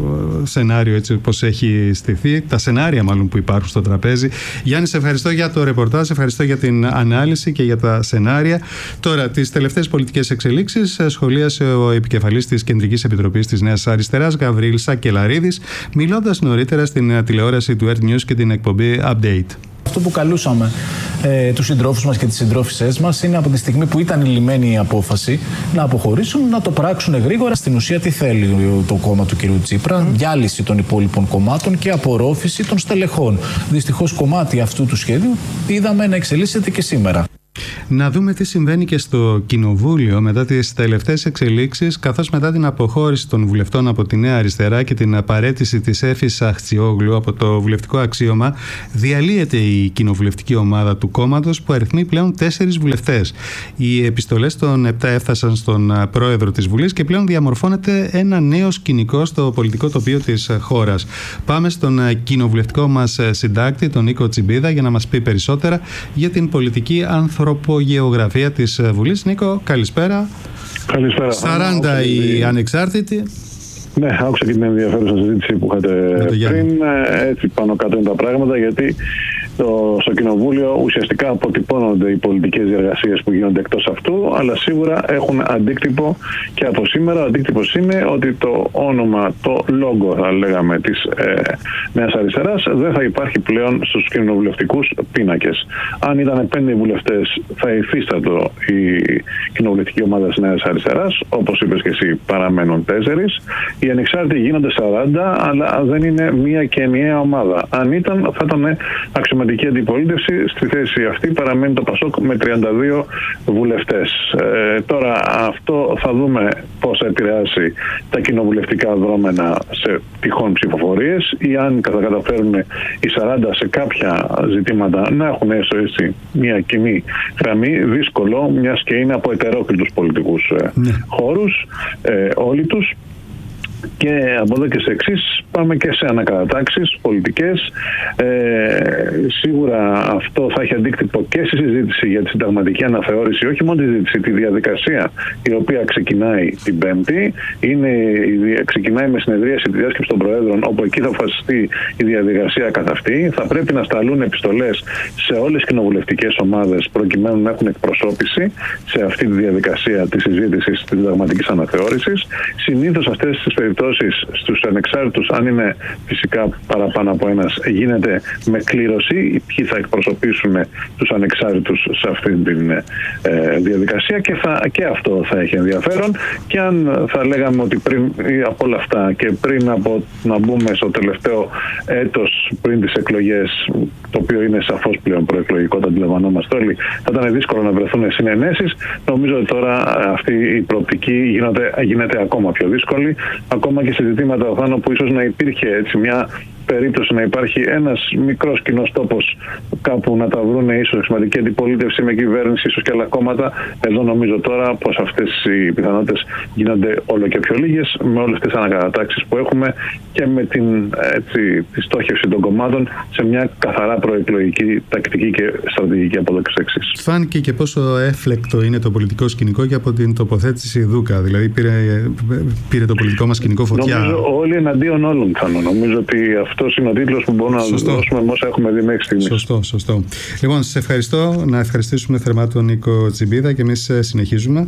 σενάριο έτσι όπως έχει στηθεί, τα σενάρια μάλλον που υπάρχουν στο τραπέζι. Γιάννη, σε ευχαριστώ για το ρεπορτάζ, ευχαριστώ για την ανάλυση και για τα σενάρια. Τώρα, τις τελευταίες πολιτικές εξελίξεις σχολίασε ο επικεφαλής της Κεντρικής Επιτροπής της Νέας Αριστεράς, Γαβρίλ Σακελαρίδης, μιλώντας νωρίτερα στην τηλεόραση του Earth News και την εκπομπή Update. Αυτό που καλούσαμε τους συντρόφους μας και τις συντρόφισσές μας είναι από τη στιγμή που ήταν λυμμένη η απόφαση να αποχωρήσουν, να το πράξουν γρήγορα. Στην ουσία τι θέλει το κόμμα του κ. Τσίπρα? Διάλυση των υπόλοιπων κομμάτων και απορρόφηση των στελεχών. Δυστυχώς κομμάτι αυτού του σχέδιου είδαμε να εξελίσσεται και σήμερα. Να δούμε τι συμβαίνει και στο Κοινοβούλιο μετά τις τελευταίες εξελίξεις, καθώς μετά την αποχώρηση των βουλευτών από τη Νέα Αριστερά και την απαρέτηση της Έφης Αχτσιόγλου από το βουλευτικό αξίωμα, διαλύεται η κοινοβουλευτική ομάδα του κόμματος που αριθμεί πλέον 4 βουλευτές. Οι επιστολές των 7 έφτασαν στον πρόεδρο της Βουλής και πλέον διαμορφώνεται ένα νέο σκηνικό στο πολιτικό τοπίο της χώρας. Πάμε στον κοινοβουλευτικό μας συντάκτη, τον Νίκο Τσιμπίδα, για να μας πει περισσότερα για την πολιτική ανθρωπογεωγραφία της Βουλής. Νίκο, καλησπέρα. Καλησπέρα. 40 οι ανεξάρτητοι. Ναι, άκουσα και την ενδιαφέρουσα συζήτηση που είχατε πριν. Έτσι πάνω κάτω είναι τα πράγματα, γιατί στο Κοινοβούλιο ουσιαστικά αποτυπώνονται οι πολιτικές διεργασίες που γίνονται εκτός αυτού, αλλά σίγουρα έχουν αντίκτυπο και από σήμερα. Ο αντίκτυπος είναι ότι το όνομα, το λόγο θα λέγαμε της Νέας Αριστεράς δεν θα υπάρχει πλέον στους κοινοβουλευτικούς πίνακες. Αν ήταν 5 βουλευτές θα υφίστατο η κοινοβουλευτική ομάδα της Νέας Αριστεράς, όπως είπες και εσύ παραμένουν 4. Οι ανεξάρτητοι γίνονται 40, αλλά δεν είναι μία και ενιαία ομάδα. Αν ήταν, θα ήταν αξιωματική αντιπολίτευση. Στη θέση αυτή παραμένει το ΠΑΣΟΚ με 32 βουλευτές. Τώρα αυτό θα δούμε πώς θα επηρεάσει τα κοινοβουλευτικά δρόμενα σε τυχόν ψηφοφορίες, ή αν θα καταφέρουν οι 40 σε κάποια ζητήματα να έχουν έστω έτσι μια κοινή γραμμή. Δύσκολο, μιας και είναι από ετερόκλητους πολιτικούς χώρους όλοι τους. Και από εδώ και σε εξής πάμε και σε ανακατατάξεις πολιτικές. Σίγουρα αυτό θα έχει αντίκτυπο και στη συζήτηση για τη συνταγματική αναθεώρηση, όχι μόνο τη συζήτηση, τη διαδικασία η οποία ξεκινάει την Πέμπτη. Ξεκινάει με συνεδρίαση τη διάσκεψη των Προέδρων, όπου εκεί θα αποφασιστεί η διαδικασία καθ' αυτή. Θα πρέπει να σταλούν επιστολές σε όλες τις κοινοβουλευτικές ομάδες προκειμένου να έχουν εκπροσώπηση σε αυτή τη διαδικασία τη συζήτηση τη συνταγματικής αναθεώρησης. Συνήθως αυτές τις περιπτώσεις στους ανεξάρτητους, αν είναι φυσικά παραπάνω από ένας, γίνεται με κλήρωση ποιοι θα εκπροσωπήσουν τους ανεξάρτητους σε αυτή τη διαδικασία, και αυτό θα έχει ενδιαφέρον. Και αν θα λέγαμε ότι πριν από όλα αυτά και πριν από να μπούμε στο τελευταίο έτος πριν τις εκλογές, το οποίο είναι σαφώς πλέον προεκλογικό, το αντιλαμβανόμαστε όλοι, θα ήταν δύσκολο να βρεθούν συνενέσεις. Νομίζω ότι τώρα αυτή η προοπτική γίνεται ακόμα πιο δύσκολη, ακόμα και σε ζητήματα που ίσως να υπήρχε έτσι μια περίπτωση να υπάρχει ένας μικρός κοινός τόπος κάπου να τα βρούνε, ίσως σημαντική αντιπολίτευση με κυβέρνηση, ίσως και άλλα κόμματα. Εδώ νομίζω τώρα πως αυτές οι πιθανότητες γίνονται όλο και πιο λίγες, με όλες τις ανακατατάξεις που έχουμε και με τη στόχευση των κομμάτων σε μια καθαρά προεκλογική τακτική και στρατηγική από εδώ και στο εξής. Φάνηκε και πόσο έφλεκτο είναι το πολιτικό σκηνικό και από την τοποθέτηση Δούκα. Δηλαδή πήρε το πολιτικό μας σκηνικό φωτιά. Νομίζω όλοι εναντίον όλων νομίζω ότι αυτός είναι ο τίτλος που μπορούμε να δώσουμε με όσα έχουμε δει μέχρι στιγμής. Σωστό. Λοιπόν, σας ευχαριστώ. Να ευχαριστήσουμε θερμά τον Νίκο Τσιμπίδα και εμείς συνεχίζουμε.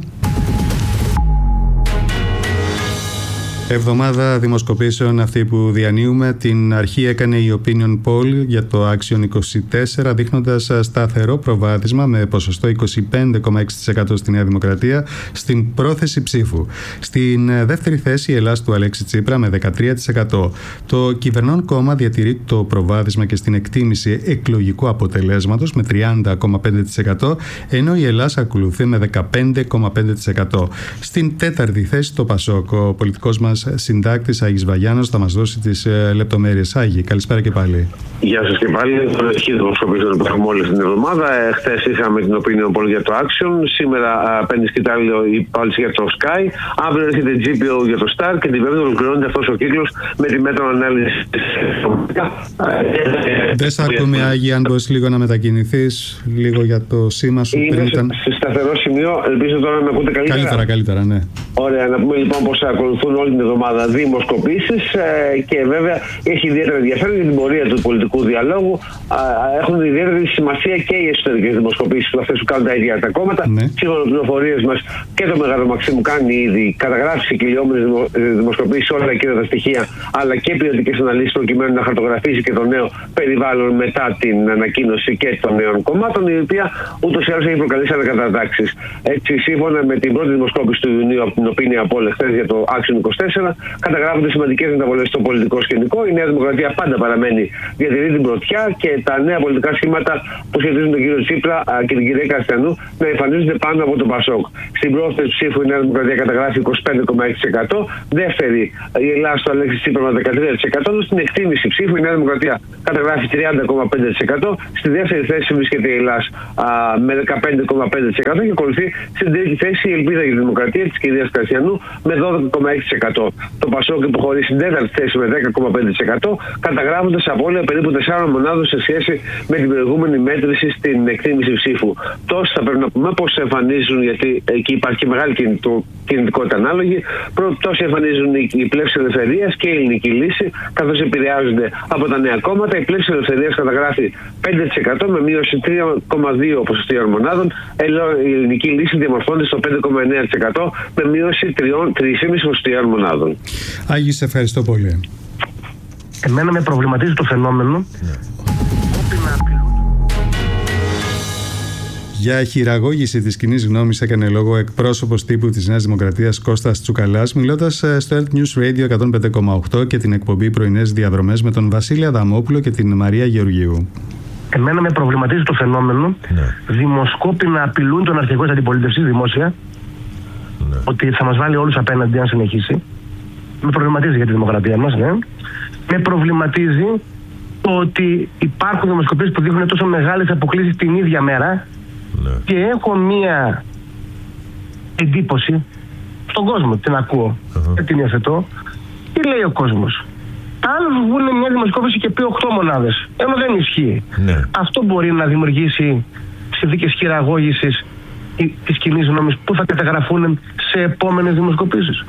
Εβδομάδα δημοσκοπήσεων αυτή που διανύουμε. Την αρχή έκανε η Opinion Poll για το Action 24, δείχνοντας σταθερό προβάδισμα με ποσοστό 25,6% στη Νέα Δημοκρατία στην πρόθεση ψήφου. Στην δεύτερη θέση η Ελλάδα του Αλέξη Τσίπρα με 13%. Το κυβερνών κόμμα διατηρεί το προβάδισμα και στην εκτίμηση εκλογικού αποτελέσματος με 30,5%, ενώ η Ελλάδα ακολουθεί με 15,5%. Στην τέταρτη θέση το ΠΑΣΟΚ, ο πολιτικός μας μας συντάκτης Άγης Βαγιάννος θα μας δώσει τις λεπτομέρειες. Άγη, καλησπέρα και πάλι. Γεια σας και πάλι. Αρχή δημοσκοπήσεων που έχουμε όλη την εβδομάδα. Χθες είχαμε την opinion poll για το Action. Σήμερα παίρνει σκητάλιο η πάλιση για το Sky. Αύριο έρχεται GPO για το Star και την Πέμπτη ολοκληρώνεται αυτός ο κύκλος με τη μέτρο ανάλυση. Δεν σε ακούμε, Άγη, αν μπορείς λίγο να μετακινηθείς λίγο για το σήμα σου. Είναι σε σταθερό σημείο. Ελπίζω τώρα να με ακούτε καλύτερα. Καλύτερα, ναι. Ωραία, να πούμε λοιπόν πως ακολουθούν όλη την εβδομάδα δημοσκοπήσεις και βέβαια έχει ιδιαίτερο ενδιαφέρον για την πορεία του πολιτικού διαλόγου. Έχουν ιδιαίτερη σημασία και οι εσωτερικές δημοσκοπήσεις, αυτές που κάνουν τα ίδια τα κόμματα. Σύμφωνα με πληροφορίες μας και το Μεγάλο Μαξίμου κάνει ήδη καταγράφει σε κυλιόμενες δημοσκοπήσεις όλα τα κύρια στοιχεία, αλλά και ποιοτικές αναλύσεις προκειμένου να χαρτογραφήσει και το νέο περιβάλλον μετά την ανακοίνωση και των νέων κομμάτων, η οποία ούτως ή άλλως έχει προκαλέσει ανακατατάξεις. Έτσι, σύμφωνα με την πρώτη δημοσκόπηση του Ιουνίου από την opinion poll χθες για το Action 24, καταγράφονται σημαντικές μεταβολές στο πολιτικό σκηνικό. Η Νέα Δημοκρατία πάντα παραμένει, διατηρεί την πρωτιά και τα νέα πολιτικά σχήματα που σχετίζουν τον κύριο Τσίπρα και την κυρία Καστιανού να εμφανίζονται πάνω από τον Πασόκ. Στην πρόθεση ψήφου η Νέα Δημοκρατία καταγράφει 25,6%. Δεύτερη η Ελλάδα στο Αλέξη Τσίπρα με 13%. Στην εκτίμηση ψήφου η Νέα Δημοκρατία καταγράφει 30,5%. Στη δεύτερη θέση βρίσκεται η Ελλάδα με 15,5% και ακολουθεί στην τρίτη θέση η Ελπίδα για τη Δημοκρατία της κυρίας Καστιανού με 12,6%. Το Πασόκ υποχωρεί στην τέταρτη θέση με 10,5%, καταγράφοντας απώλεια περίπου 4 μονάδων σε σχέση με την προηγούμενη μέτρηση στην εκτίμηση ψήφου. Τόσο θα πρέπει να πούμε πως εμφανίζουν, γιατί εκεί υπάρχει μεγάλη κινητικότητα ανάλογη, τόσο εμφανίζουν η πλεύση ελευθερίας και η ελληνική λύση, καθώς επηρεάζονται από τα νέα κόμματα. Η πλεύση ελευθερίας καταγράφει 5% με μείωση 3,2 ποσοστιαίων μονάδων, ενώ η ελληνική λύση διαμορφώνεται στο 5,9% με μείωση 3,5 ποσοστιαίων μονάδων. Άγη, σε ευχαριστώ πολύ. Εμένα με προβληματίζει το φαινόμενο. Για χειραγώγηση της κοινής γνώμης έκανε λόγο εκπρόσωπος τύπου της Νέας Δημοκρατίας Κώστας Τσουκαλάς, μιλώντας στο Earth News Radio 105,8 και την εκπομπή Πρωινές Διαδρομές με τον Βασίλη Αδαμόπουλο και την Μαρία Γεωργίου. Εμένα με προβληματίζει το φαινόμενο δημοσκόποι να απειλούν τον αρχηγό της αντιπολίτευσης δημόσια ότι θα μας βάλει όλους απέναντι αν συνεχίσει. Με προβληματίζει για τη δημοκρατία μας, ναι. Με προβληματίζει το ότι υπάρχουν δημοσκοπήσεις που δείχνουν τόσο μεγάλες αποκλίσεις την ίδια μέρα και έχω μία εντύπωση στον κόσμο, την ακούω και την υιοθετώ. Τι λέει ο κόσμος? Άλλος βγουν μια δημοσκόπηση και πει 8 μονάδες, ενώ δεν ισχύει. Αυτό μπορεί να δημιουργήσει συνθήκες χειραγώγησης της κοινής γνώμης που θα καταγραφούν σε επόμενες δημοσκοπήσεις.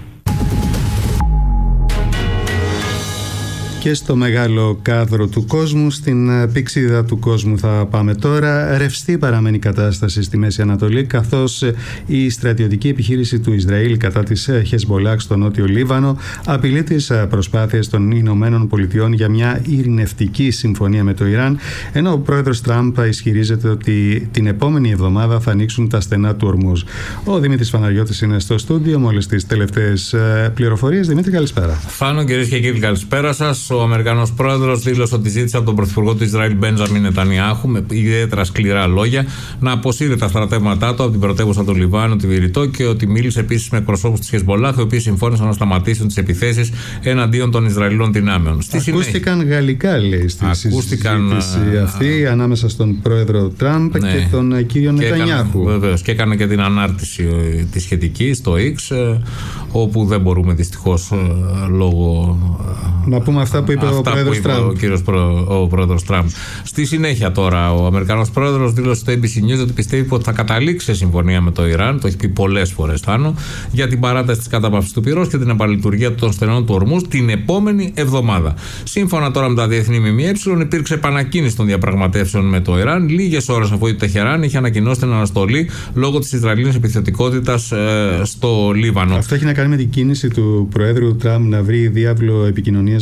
Και στο μεγάλο κάδρο του κόσμου, στην πηξίδα του κόσμου θα πάμε τώρα. Ρευστή παραμένει η κατάσταση στη Μέση Ανατολή, καθώς η στρατιωτική επιχείρηση του Ισραήλ κατά της Χεσμολάχ στο νότιο Λίβανο απειλεί τις προσπάθειες των Ηνωμένων Πολιτειών για μια ειρηνευτική συμφωνία με το Ιράν, ενώ ο πρόεδρος Τραμπ ισχυρίζεται ότι την επόμενη εβδομάδα θα ανοίξουν τα στενά του Ορμούζ. Ο Δημήτρης Παναγιώτης είναι στο στούντιο με όλες τις τελευταίες πληροφορίες. Δημήτρη, καλησπέρα. Φάνο, κυρίες και κύριοι, καλησπέρα σας. Ο Αμερικανός πρόεδρος δήλωσε ότι ζήτησε από τον πρωθυπουργό του Ισραήλ Μπέντζαμιν Νετανιάχου με ιδιαίτερα σκληρά λόγια να αποσύρει τα στρατεύματά του από την πρωτεύουσα του Λιβάνου, τη Βηρητό, και ότι μίλησε επίσης με εκπροσώπους της Χεσμολάχ, οι οποίοι συμφώνησαν να σταματήσουν τις επιθέσεις εναντίον των Ισραηλινών δυνάμεων. Ακούστηκαν γαλλικά, λέει, στη συζήτηση αυτή ανάμεσα στον πρόεδρο Τραμπ και τον κύριο Νετανιάχου. Βεβαίως, και έκανε και την ανάρτηση τη σχετική στο X, όπου δεν μπορούμε δυστυχώς λόγω. Να πούμε αυτά που είπε ο πρόεδρος Τραμπ. Ο πρόεδρος Τραμπ. Στη συνέχεια τώρα ο Αμερικανός πρόεδρος δήλωσε στο ABC News ότι πιστεύει ότι θα καταλήξει σε συμφωνία με το Ιράν, το έχει πει πολλές φορές Θάνο, για την παράταση της κατάπαυσης του πυρός και την επανλειτουργία των στενών του Ορμούζ την επόμενη εβδομάδα. Σύμφωνα τώρα με τα διεθνή ΜΜΕ, υπήρξε επανακίνηση των διαπραγματεύσεων με το Ιράν λίγες ώρες αφού η Τεχεράν είχε ανακοινώσει την αναστολή λόγω της Ισραηλινής επιθετικότητας στο Λίβανο. Αυτό έχει να κάνει με την κίνηση του Προέδρου Τραμπ να βρει διάβλο επικοινωνίας με την Χεσμολάχ.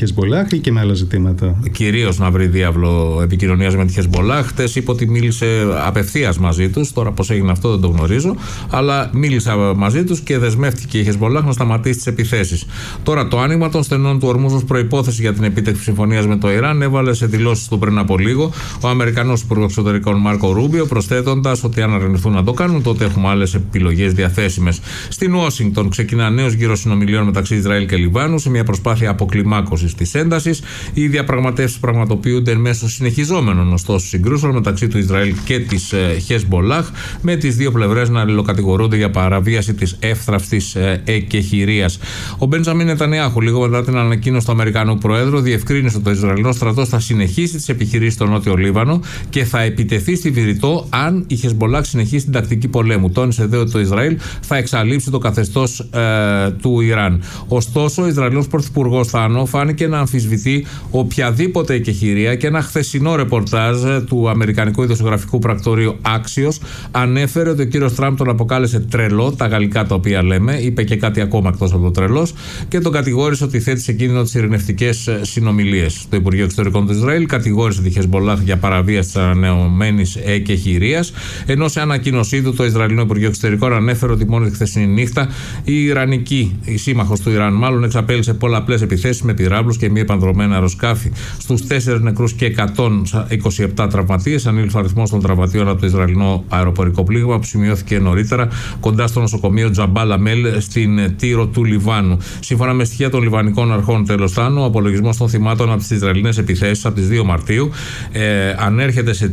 Χεσμπολάχ ή και με άλλα ζητήματα? Κυρίως να βρει διάβλο επικοινωνίας με τη Χεσμπολάχ. Χτες είπε ότι μίλησε απευθείας μαζί τους. Τώρα πώς έγινε αυτό δεν το γνωρίζω. Αλλά μίλησε μαζί τους και δεσμεύτηκε η Χεσμπολάχ να σταματήσει τις επιθέσεις. Τώρα το άνοιγμα των στενών του ορμούς ως προϋπόθεση για την επίτευξη συμφωνίας με το Ιράν έβαλε σε δηλώσεις του πριν από λίγο ο Αμερικανός Υπουργός Εξωτερικών Μάρκο Ρούμπιο, προσθέτοντας ότι αν αρνηθούν να το κάνουν, τότε έχουμε άλλες επιλογές διαθέσιμες. Στην Ουάσιγκτον ξεκινά νέος γύρος συνομιλιών μεταξύ Ισραήλ και Λιβάνου σε μια προσπάθεια αποκλιμάκωσης της έντασης. Οι διαπραγματεύσεις πραγματοποιούνται εν μέσω συνεχιζόμενων ωστόσο συγκρούσεων μεταξύ του Ισραήλ και της Χεσμπολάχ, με τις δύο πλευρές να αλληλοκατηγορούνται για παραβίαση της εύθραυστης εκεχηρίας. Ο Μπεντζαμίν Νετανιάχου, λίγο μετά την ανακοίνωση του Αμερικανού Προέδρου, διευκρίνησε ότι το Ισραηλινό στρατός θα συνεχίσει τις επιχειρήσεις στο Νότιο Λίβανο και θα επιτεθεί στη Βηρητό αν η Χεσμπολάχ συνεχίσει την τακτική πολέμου. Τόνισε δε ότι το Ισραήλ θα εξαλείψει το καθεστώς του Ιράν. Ωστόσο, ο Ισραηλινός Πρωθυπουργός Θάνο φάνηκε να αμφισβητεί οποιαδήποτε εκεχηρία και ένα χθεσινό ρεπορτάζ του αμερικανικού ειδησιογραφικού πρακτορείου Axios ανέφερε ότι ο κύριος Τραμπ τον αποκάλεσε τρελό, τα γαλλικά τα οποία λέμε, είπε και κάτι ακόμα εκτός από το τρελός, και τον κατηγόρησε ότι θέτει σε κίνδυνο τις ειρηνευτικές συνομιλίες. Το Υπουργείο Εξωτερικών του Ισραήλ κατηγόρησε τη Χεσμπολάχ για παραβίαση της ανανεωμένης εκεχηρίας, ενώ σε ανακοίνωσή του το Ισραηλινό Υπουργείο Εξωτερικών ανέφερε ότι μόνο τη χθεσινή νύχτα η Ιρανική, η σύμμαχος του Ιράν μάλλον, εξαπέλυσε πολλαπλές επιθέσεις με πυράβλους και μη επανδρομένα αεροσκάφη. Στους 4 νεκρούς και 127 τραυματίες ανήλθε ο αριθμός των τραυματίων από το Ισραηλινό αεροπορικό πλήγμα που σημειώθηκε νωρίτερα κοντά στο νοσοκομείο Τζαμπάλ Αμέλ στην Τύρο του Λιβάνου. Σύμφωνα με στοιχεία των Λιβανικών αρχών, τέλος Θάνου, ο απολογισμός των θυμάτων από τις Ισραηλινές επιθέσεις από τις 2 Μαρτίου ανέρχεται σε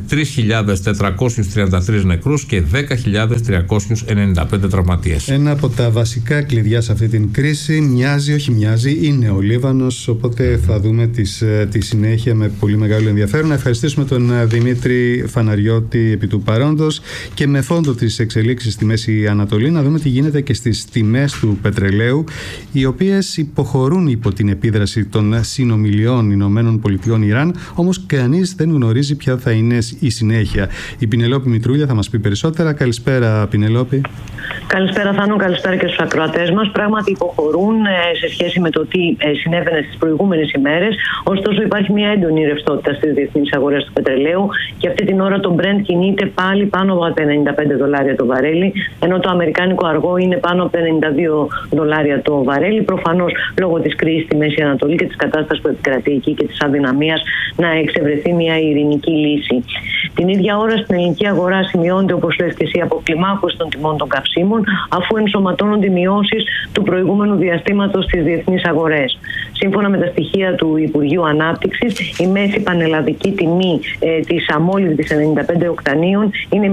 3.433 νεκρούς και 10.395 τραυματίες. Ένα από τα βασικά κλειδιά σε αυτή την κρίση είναι ο Λίβανος, οπότε θα δούμε τη συνέχεια με πολύ μεγάλο ενδιαφέρον. Να ευχαριστήσουμε τον Δημήτρη Φαναριώτη επί του παρόντος και με φόντο τις εξελίξεις στη Μέση Ανατολή να δούμε τι γίνεται και στις τιμές του πετρελαίου, οι οποίες υποχωρούν υπό την επίδραση των συνομιλιών Ηνωμένων Πολιτειών Ιράν, όμως κανείς δεν γνωρίζει ποια θα είναι η συνέχεια. Η Πινελόπη Μητρούλια θα μας πει περισσότερα. Καλησπέρα, Πινελόπη. Καλησπέρα, Θάνο, καλησπέρα και στους ακροατές μας. Πράγματι υποχωρούν σε σχέση με το τι συνέβαινε στις προηγούμενες ημέρες. Ωστόσο, υπάρχει μια έντονη ρευστότητα στις διεθνείς αγορές του πετρελαίου και αυτή την ώρα το Brent κινείται πάλι πάνω από τα $95 το βαρέλι, ενώ το αμερικάνικο αργό είναι πάνω από τα $92 το βαρέλι. Προφανώς λόγω της κρίσης στη Μέση Ανατολή και της κατάστασης που επικρατεί εκεί και της αδυναμίας να εξευρεθεί μια ειρηνική λύση. Την ίδια ώρα στην ελληνική αγορά σημειώνεται, όπως λες και εσύ, αποκλιμάκωση των τιμών των καυσίμων, αφού ενσωματώνονται μειώσεις του προηγούμενου διαστήματος στις διεθνείς αγορές. Σύμφωνα με τα στοιχεία του Υπουργείου Ανάπτυξης, η μέση πανελλαδική τιμή της αμόλυβδης 95 οκτανίων είναι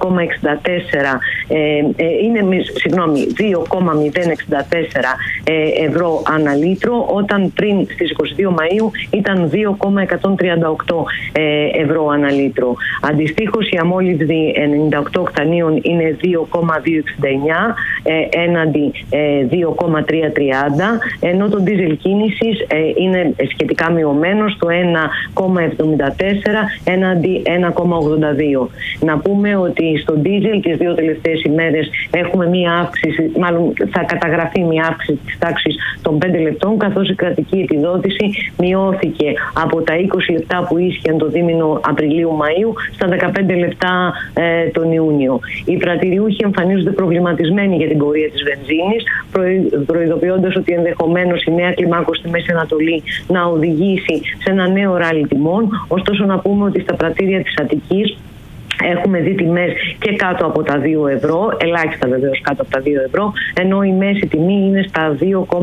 2,064 ευρώ ανά λίτρο, όταν πριν στις 22 Μαΐου ήταν 2,138 ευρώ ανά λίτρο. Αντιστοίχως η αμόλυβδη 98 οκτανίων είναι 2,269 έναντι 2,330, ενώ το ντίζελ κίνησης είναι σχετικά μειωμένο στο 1,74 έναντι 1,82. Να πούμε ότι στο ντίζελ τις 2 τελευταίες ημέρες έχουμε μία αύξηση, μάλλον θα καταγραφεί μία αύξηση της τάξης των 5 λεπτών, καθώς η κρατική επιδότηση μειώθηκε από τα 20 λεπτά που ίσχυαν το δίμηνο Απριλίου-Μαΐου στα 15 λεπτά τον Ιούνιο. Οι πρατηριούχοι εμφανίζονται προβληματισμένοι για την πορεία της βενζίνης, προειδοποιώντας ότι ενδεχομένως η νέα κλιμάκωση στη Μέση Ανατολή να οδηγήσει σε ένα νέο ράλι τιμών. Ωστόσο, να πούμε ότι στα πρατήρια της Αττικής έχουμε δει τιμές και κάτω από τα 2 ευρώ, ελάχιστα βεβαίως κάτω από τα 2 ευρώ, ενώ η μέση τιμή είναι στα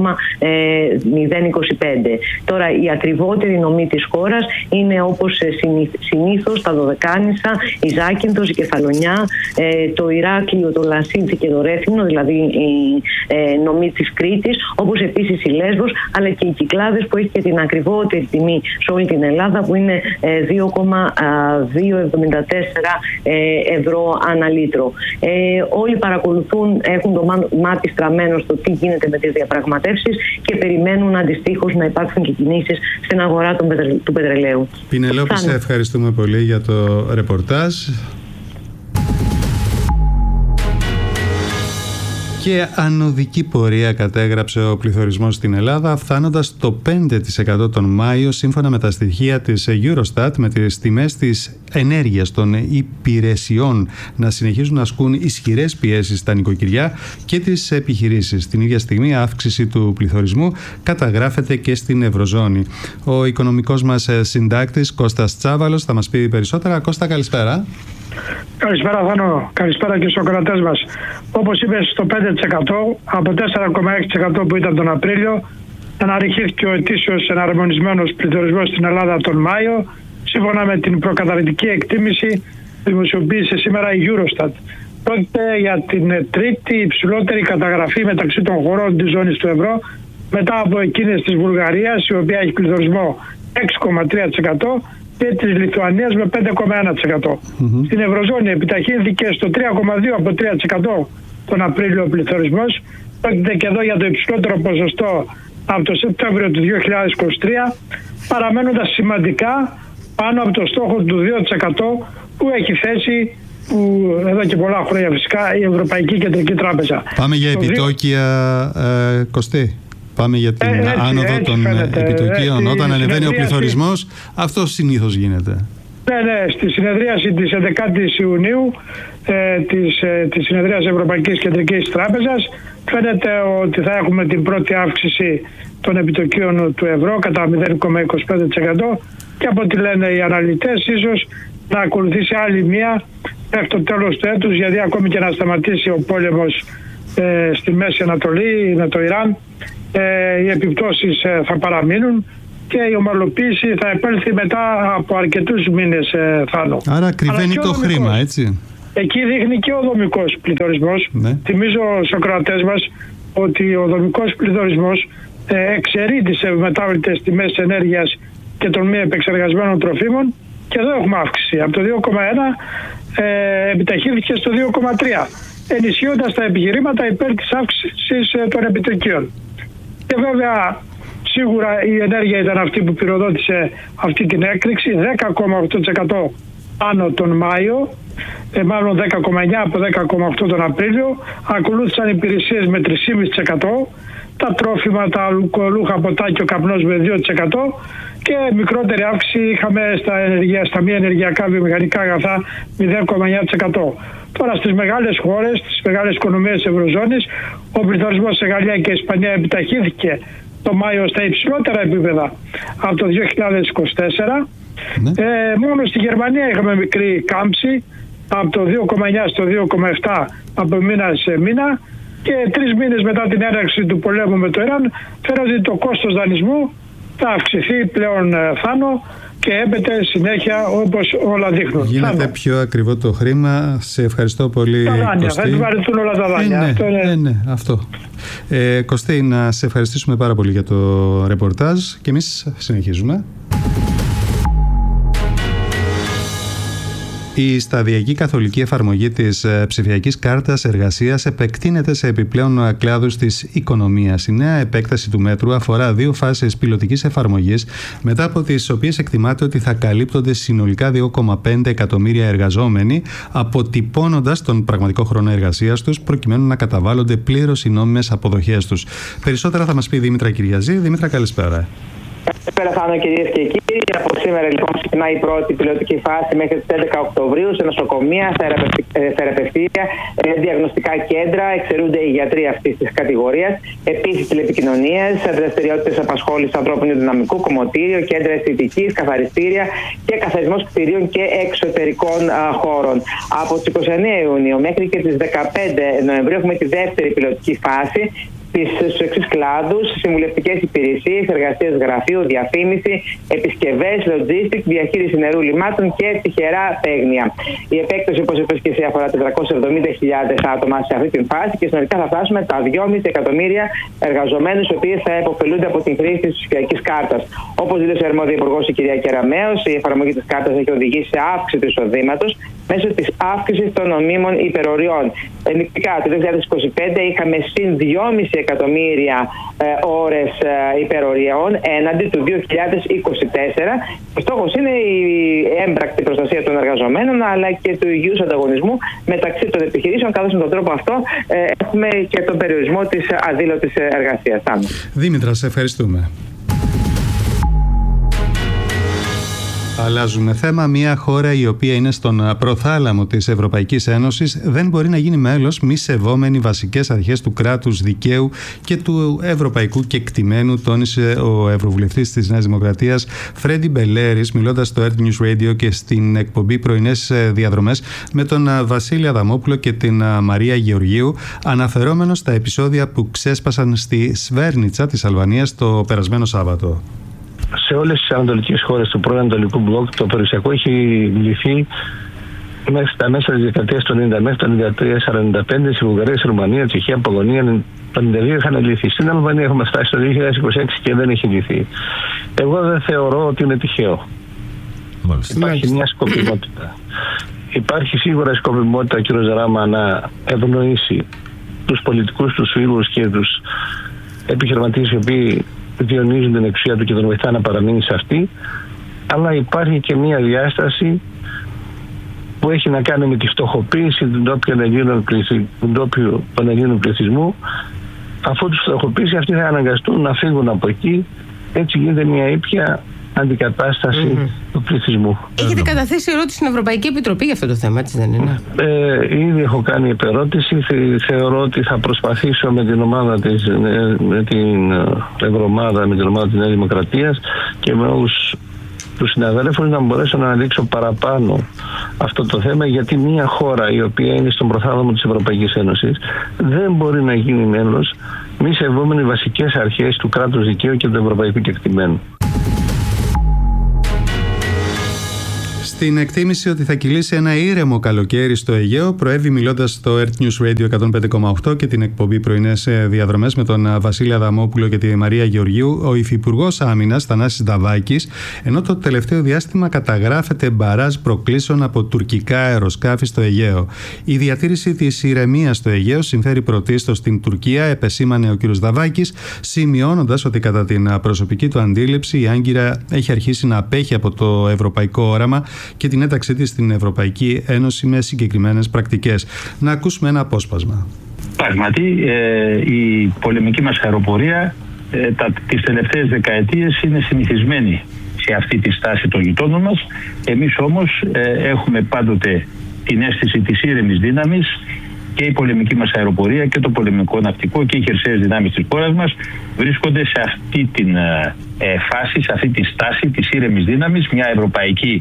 2,025. Τώρα, η ακριβότερη νομή της χώρας είναι, όπως συνήθως, τα Δωδεκάνησα, η Ζάκυνθος, η Κεφαλονιά, το Ηράκλειο, το Λασίθι και το Ρέθυμνο, δηλαδή η νομή της Κρήτης, όπως επίσης η Λέσβος, αλλά και οι Κυκλάδες που έχει και την ακριβότερη τιμή σε όλη την Ελλάδα, που είναι 2,274 ευρώ ανά λίτρο. Όλοι παρακολουθούν, έχουν το μάτι στραμμένο στο τι γίνεται με τις διαπραγματεύσεις και περιμένουν αντιστοίχως να υπάρξουν και κινήσεις στην αγορά του πετρελαίου. Πινελόπη, σε ευχαριστούμε πολύ για το ρεπορτάζ. Και ανωδική πορεία κατέγραψε ο πληθωρισμός στην Ελλάδα, φτάνοντας το 5% τον Μάιο, σύμφωνα με τα στοιχεία της Eurostat, με τις τιμές της ενέργειας των υπηρεσιών να συνεχίζουν να ασκούν ισχυρές πιέσεις στα νοικοκυριά και τις επιχειρήσεις. Την ίδια στιγμή, αύξηση του πληθωρισμού καταγράφεται και στην Ευρωζώνη. Ο οικονομικός μας συντάκτης Κώστας Τσάβαλος θα μας πει περισσότερα. Κώστα, καλησπέρα. Καλησπέρα Θάνο, καλησπέρα και στους ακροατές μας. Όπως είπες, στο 5% από 4,6% που ήταν τον Απρίλιο αναρριχήθηκε ο ετήσιος εναρμονισμένος πληθωρισμός στην Ελλάδα τον Μάιο, σύμφωνα με την προκαταρκτική εκτίμηση που δημοσιοποίησε σήμερα η Eurostat. Πρόκειται για την τρίτη υψηλότερη καταγραφή μεταξύ των χωρών της ζώνης του ευρώ, μετά από εκείνες της Βουλγαρίας, η οποία έχει πληθωρισμό 6,3%, και της Λιθουανίας με 5,1%. Στην Ευρωζώνη επιταχύνθηκε στο 3,2% από 3% τον Απρίλιο ο πληθωρισμός. Πρόκειται και εδώ για το υψηλότερο ποσοστό από το Σεπτέμβριο του 2023, παραμένοντας σημαντικά πάνω από το στόχο του 2% που έχει θέσει εδώ και πολλά χρόνια φυσικά η Ευρωπαϊκή Κεντρική Τράπεζα. Πάμε για επιτόκια, Κωστή. Πάμε για την άνοδο των επιτοκίων. Όταν ανεβαίνει ο πληθωρισμός, αυτό συνήθως γίνεται. Ναι, στη συνεδρίαση της 11ης Ιουνίου της συνεδρίας Ευρωπαϊκής Κεντρικής Τράπεζας φαίνεται ότι θα έχουμε την πρώτη αύξηση των επιτοκίων του ευρώ κατά 0,25% και από ό,τι λένε οι αναλυτές ίσως να ακολουθήσει άλλη μία μέχρι το τέλος του έτους, γιατί ακόμη και να σταματήσει ο πόλεμος στη Μέση Ανατολή με το Ιράν, οι επιπτώσεις θα παραμείνουν και η ομαλοποίηση θα επέλθει μετά από αρκετούς μήνες, Θάνο. Άρα κρυβαίνει το χρήμα, έτσι. Εκεί δείχνει και ο δομικός πληθωρισμός. Ναι. Θυμίζω στους ακροατές μας ότι ο δομικός πληθωρισμός εξαιρεί τις μετάβλητες τιμές ενέργειας και των μη επεξεργασμένων τροφίμων, και εδώ έχουμε αύξηση. Από το 2,1 επιταχύνθηκε στο 2,3, ενισχύοντας τα επιχειρήματα υπέρ της αύξησης των επιτοκίων. Και βέβαια σίγουρα η ενέργεια ήταν αυτή που πυροδότησε αυτή την έκρηξη, 10,8% άνω τον Μάιο, μάλλον 10,9 από 10,8 τον Απρίλιο. Ακολούθησαν υπηρεσίες με 3,5%, τα τρόφιμα, τα αλκοολούχα ποτά και ο καπνός με 2% και μικρότερη αύξηση είχαμε στα μη ενεργειακά βιομηχανικά αγαθά 0,9%. Τώρα στις μεγάλες χώρες, στις μεγάλες οικονομίες της Ευρωζώνης, ο πληθωρισμός σε Γαλλία και Ισπανία επιταχύνθηκε το Μάιο στα υψηλότερα επίπεδα από το 2024. Μόνο στη Γερμανία είχαμε μικρή κάμψη από το 2,9 στο 2,7 από μήνα σε μήνα, και 3 μήνες μετά την έναρξη του πολέμου με το Ιράν φαίνεται ότι το κόστος δανεισμού θα αυξηθεί πλέον, Θάνο, και έπεται συνέχεια όπως όλα δείχνουν. Γίνεται πιο ακριβό το χρήμα. Σε ευχαριστώ πολύ, Κωστή. Θα βαρεθούν όλα τα δάνεια. Αυτό. Κωστή, να σε ευχαριστήσουμε πάρα πολύ για το ρεπορτάζ και εμείς συνεχίζουμε. Η σταδιακή καθολική εφαρμογή της ψηφιακής κάρτας εργασίας επεκτείνεται σε επιπλέον κλάδους της οικονομίας. Η νέα επέκταση του μέτρου αφορά 2 φάσεις πιλωτικής εφαρμογής, μετά από τις οποίες εκτιμάται ότι θα καλύπτονται συνολικά 2,5 εκατομμύρια εργαζόμενοι, αποτυπώνοντας τον πραγματικό χρόνο εργασίας τους, προκειμένου να καταβάλλονται πλήρως οι νόμιμες αποδοχές τους. Περισσότερα θα μας πει η Δήμητρα Κυριαζή. Δήμητρα, καλησπέρα. Καλησπέρα, Θάνο, κυρίες και κύριοι. Από σήμερα λοιπόν ξεκινάει η πρώτη πιλωτική φάση μέχρι τις 11 Οκτωβρίου σε νοσοκομεία, θεραπευτήρια, διαγνωστικά κέντρα. Εξαιρούνται οι γιατροί αυτής της κατηγορίας. Επίσης, τηλεπικοινωνίες, δραστηριότητες απασχόλησης ανθρώπινου δυναμικού, κομμωτήριο, κέντρα αισθητικής, καθαριστήρια και καθαρισμός κτηρίων και εξωτερικών χώρων. Από τις 29 Ιουνίου μέχρι και τις 15 Νοεμβρίου έχουμε τη δεύτερη πιλωτική φάση στους εξής κλάδους: συμβουλευτικές υπηρεσίες, εργασίες γραφείου, διαφήμιση, επισκευές, logistics, διαχείριση νερού λιμάτων και τυχερά παίγνια. Η επέκταση, όπως είπες και εσύ, αφορά 470.000 άτομα σε αυτή την φάση και συνολικά θα φτάσουμε τα 2,5 εκατομμύρια εργαζομένους, οι οποίοι θα επωφελούνται από την χρήση της ψηφιακής κάρτας. Όπως δήλωσε η αρμόδια υπουργός, η κυρία Κεραμέως, η εφαρμογή της κάρτας έχει οδηγήσει σε αύξηση του εισοδήματος μέσω της αύξησης των νομίμων υπεροριών. Ενδεικτικά, το 2025 είχαμε συν 2,5 εκατομμύρια ώρες υπεροριών έναντι του 2024. Ο στόχος είναι η έμπρακτη προστασία των εργαζομένων, αλλά και του υγιούς ανταγωνισμού μεταξύ των επιχειρήσεων, καθώς με τον τρόπο αυτό έχουμε και τον περιορισμό της αδήλωτης εργασίας. Δήμητρα, σε ευχαριστούμε. Αλλάζουμε θέμα. Μια χώρα η οποία είναι στον προθάλαμο της Ευρωπαϊκής Ένωσης δεν μπορεί να γίνει μέλος μη σεβόμενη βασικές αρχές του κράτους δικαίου και του ευρωπαϊκού κεκτημένου, τόνισε ο Ευρωβουλευτής της Νέας Δημοκρατίας Φρέντι Μπελέρης, μιλώντας στο Earth News Radio και στην εκπομπή Πρωινές Διαδρομές με τον Βασίλη Αδαμόπουλο και την Μαρία Γεωργίου, αναφερόμενος στα επεισόδια που ξέσπασαν στη Σβέρνιτσα της Αλβανίας το περασμένο Σάββατο. Σε όλες τις ανατολικές χώρες του πρώην Ανατολικού Μπλοκ το περιουσιακό έχει λυθεί μέχρι τα μέσα της δεκαετίας του 90, μέχρι το 1993-1945, στη Βουλγαρία, στη Ρουμανία, Τσεχία, Πολωνία, το 1992 είχαν λυθεί. Στην Αλβανία έχουμε φτάσει στο 2026 και δεν έχει λυθεί. Εγώ δεν θεωρώ ότι είναι τυχαίο. Υπάρχει μια σκοπιμότητα. Υπάρχει σίγουρα σκοπιμότητα, κ. Ζαράμα, να ευνοήσει τους πολιτικούς, τους φίλους και τους επιχειρηματίες οι οποίοι διονύζουν την εξουσία του και τον βοηθά να παραμείνει σε αυτή, αλλά υπάρχει και μια διάσταση που έχει να κάνει με τη φτωχοποίηση του ντόπιου των Ελλήνων πληθυσμού. Αφού τους φτωχοποίησει, αυτοί θα αναγκαστούν να φύγουν από εκεί. Έτσι γίνεται μια ήπια αντικατάσταση του πληθυσμού. Έχετε καταθέσει ερώτηση στην Ευρωπαϊκή Επιτροπή για αυτό το θέμα, έτσι δεν είναι? Ήδη έχω κάνει επερώτηση. Θεωρώ ότι θα προσπαθήσω με την ομάδα της, με την Ευρωομάδα, με την ομάδα της Νέας Δημοκρατίας και με όλους τους συναδέλφους να μπορέσω να αναδείξω παραπάνω αυτό το θέμα, γιατί μια χώρα η οποία είναι στον προθάλαμο της Ευρωπαϊκής Ένωσης δεν μπορεί να γίνει μέλος μη σεβόμενη βασικές αρχές του κράτους δικαίου και του ευρωπαϊκού κεκτημένου. Στην εκτίμηση ότι θα κυλήσει ένα ήρεμο καλοκαίρι στο Αιγαίο, προέβη μιλώντας στο Earth News Radio 105,8 και την εκπομπή Πρωινές Διαδρομές με τον Βασίλη Αδαμόπουλο και τη Μαρία Γεωργίου, ο Υφυπουργός Άμυνας Θανάσης Δαβάκης, ενώ το τελευταίο διάστημα καταγράφεται μπαράζ προκλήσεων από τουρκικά αεροσκάφη στο Αιγαίο. Η διατήρηση της ηρεμίας στο Αιγαίο συμφέρει πρωτίστως στην Τουρκία, επεσήμανε ο κ. Δαβάκης, σημειώνοντας ότι κατά την προσωπική του αντίληψη η Άγκυρα έχει αρχίσει να απέχει από το ευρωπαϊκό όραμα και την ένταξή της στην Ευρωπαϊκή Ένωση με συγκεκριμένες πρακτικές. Να ακούσουμε ένα απόσπασμα. Πράγματι, η πολεμική μας αεροπορία τις τελευταίες δεκαετίες είναι συνηθισμένη σε αυτή τη στάση των γειτόνων μας. Εμείς όμως έχουμε πάντοτε την αίσθηση της ήρεμης δύναμης, και η πολεμική μας αεροπορία και το πολεμικό ναυτικό και οι χερσαίες δυνάμεις της χώρας μας βρίσκονται σε αυτή την φάση, σε αυτή τη στάση της ήρεμης δύναμης, μια ευρωπαϊκή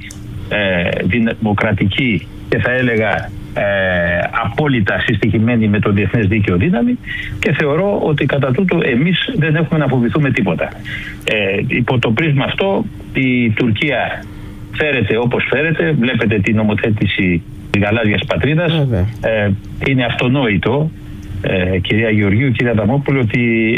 δημοκρατική και θα έλεγα απόλυτα συστοιχημένη με το διεθνές δίκαιο δύναμη, και θεωρώ ότι κατά τούτο εμείς δεν έχουμε να φοβηθούμε τίποτα. Υπό το πρίσμα αυτό η Τουρκία φέρεται όπως φέρεται. Βλέπετε την νομοθέτηση της γαλάζιας πατρίδας. Είναι αυτονόητο, κυρία Γεωργίου, κυρία Αδαμόπουλο, ότι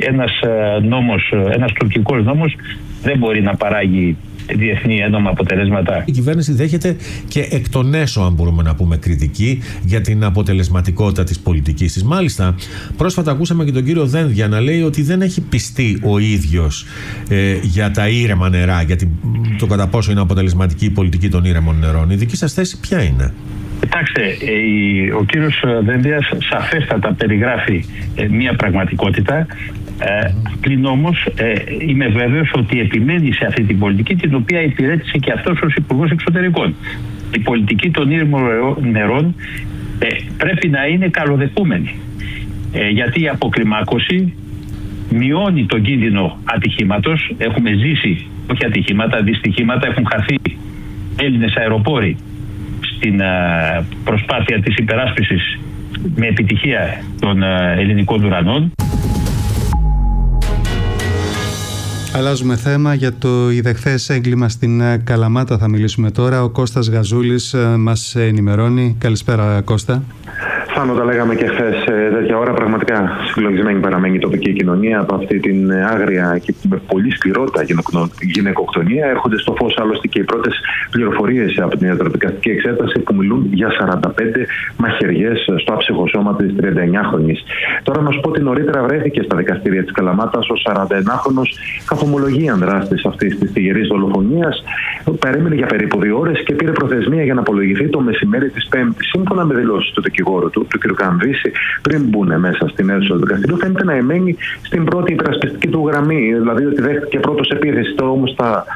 ένας τουρκικός νόμος δεν μπορεί να παράγει διεθνή ένομα αποτελέσματα. Η κυβέρνηση δέχεται και εκ των έσω, αν μπορούμε να πούμε, κριτική για την αποτελεσματικότητα της πολιτικής της. Μάλιστα, πρόσφατα ακούσαμε και τον κύριο Δένδια να λέει ότι δεν έχει πιστεί ο ίδιος για τα ήρεμα νερά, για το κατά πόσο είναι αποτελεσματική η πολιτική των ήρεμων νερών. Η δική σας θέση ποια είναι? Κοιτάξτε, ο κύριος Δένδιας σαφέστατα περιγράφει μια πραγματικότητα. Πλην όμως είμαι βέβαιος ότι επιμένει σε αυτή την πολιτική, την οποία υπηρέτησε και αυτός ως Υπουργός Εξωτερικών. Η πολιτική των ήρεμων νερών πρέπει να είναι καλοδεχούμενη, γιατί η αποκλιμάκωση μειώνει τον κίνδυνο ατυχήματος. Έχουμε ζήσει, όχι ατυχήματα, δυστυχήματα. Έχουν χαθεί Έλληνες αεροπόροι στην προσπάθεια της υπεράσπισης με επιτυχία των ελληνικών ουρανών. Αλλάζουμε θέμα. Για το ιδεχθές έγκλημα στην Καλαμάτα θα μιλήσουμε τώρα. Ο Κώστας Γαζούλης μας ενημερώνει. Καλησπέρα, Κώστα. Θάνο, τα λέγαμε και χθες τέτοια ώρα. Πραγματικά συλλογισμένη παραμένει η τοπική κοινωνία από αυτή την άγρια και με πολύ σκληρότητα γυναικοκτονία. Έρχονται στο φως άλλωστε και οι πρώτες πληροφορίες από την ιατροδικαστική εξέταση που μιλούν για 45 μαχαιριές στο άψυχο σώμα της 39χρονης. Τώρα να σου πω ότι νωρίτερα βρέθηκε στα δικαστήρια της Καλαμάτας ο 41χρονος καπομολογίαν δράστης αυτής της τυγερής δολοφονίας. Παρέμεινε για περίπου 2 ώρες και πήρε προθεσμία για να απολογηθεί το μεσημέρι της Πέμπτης. Σύμφωνα με δηλώσεις του δικηγόρου του κ. Κανδύση, πριν μπουν μέσα στην αίθουσα του δικαστηρίου, φαίνεται να εμένει στην πρώτη υπερασπιστική του γραμμή. Δηλαδή ότι δέχτηκε πρώτος επίθεση. Τώρα όμως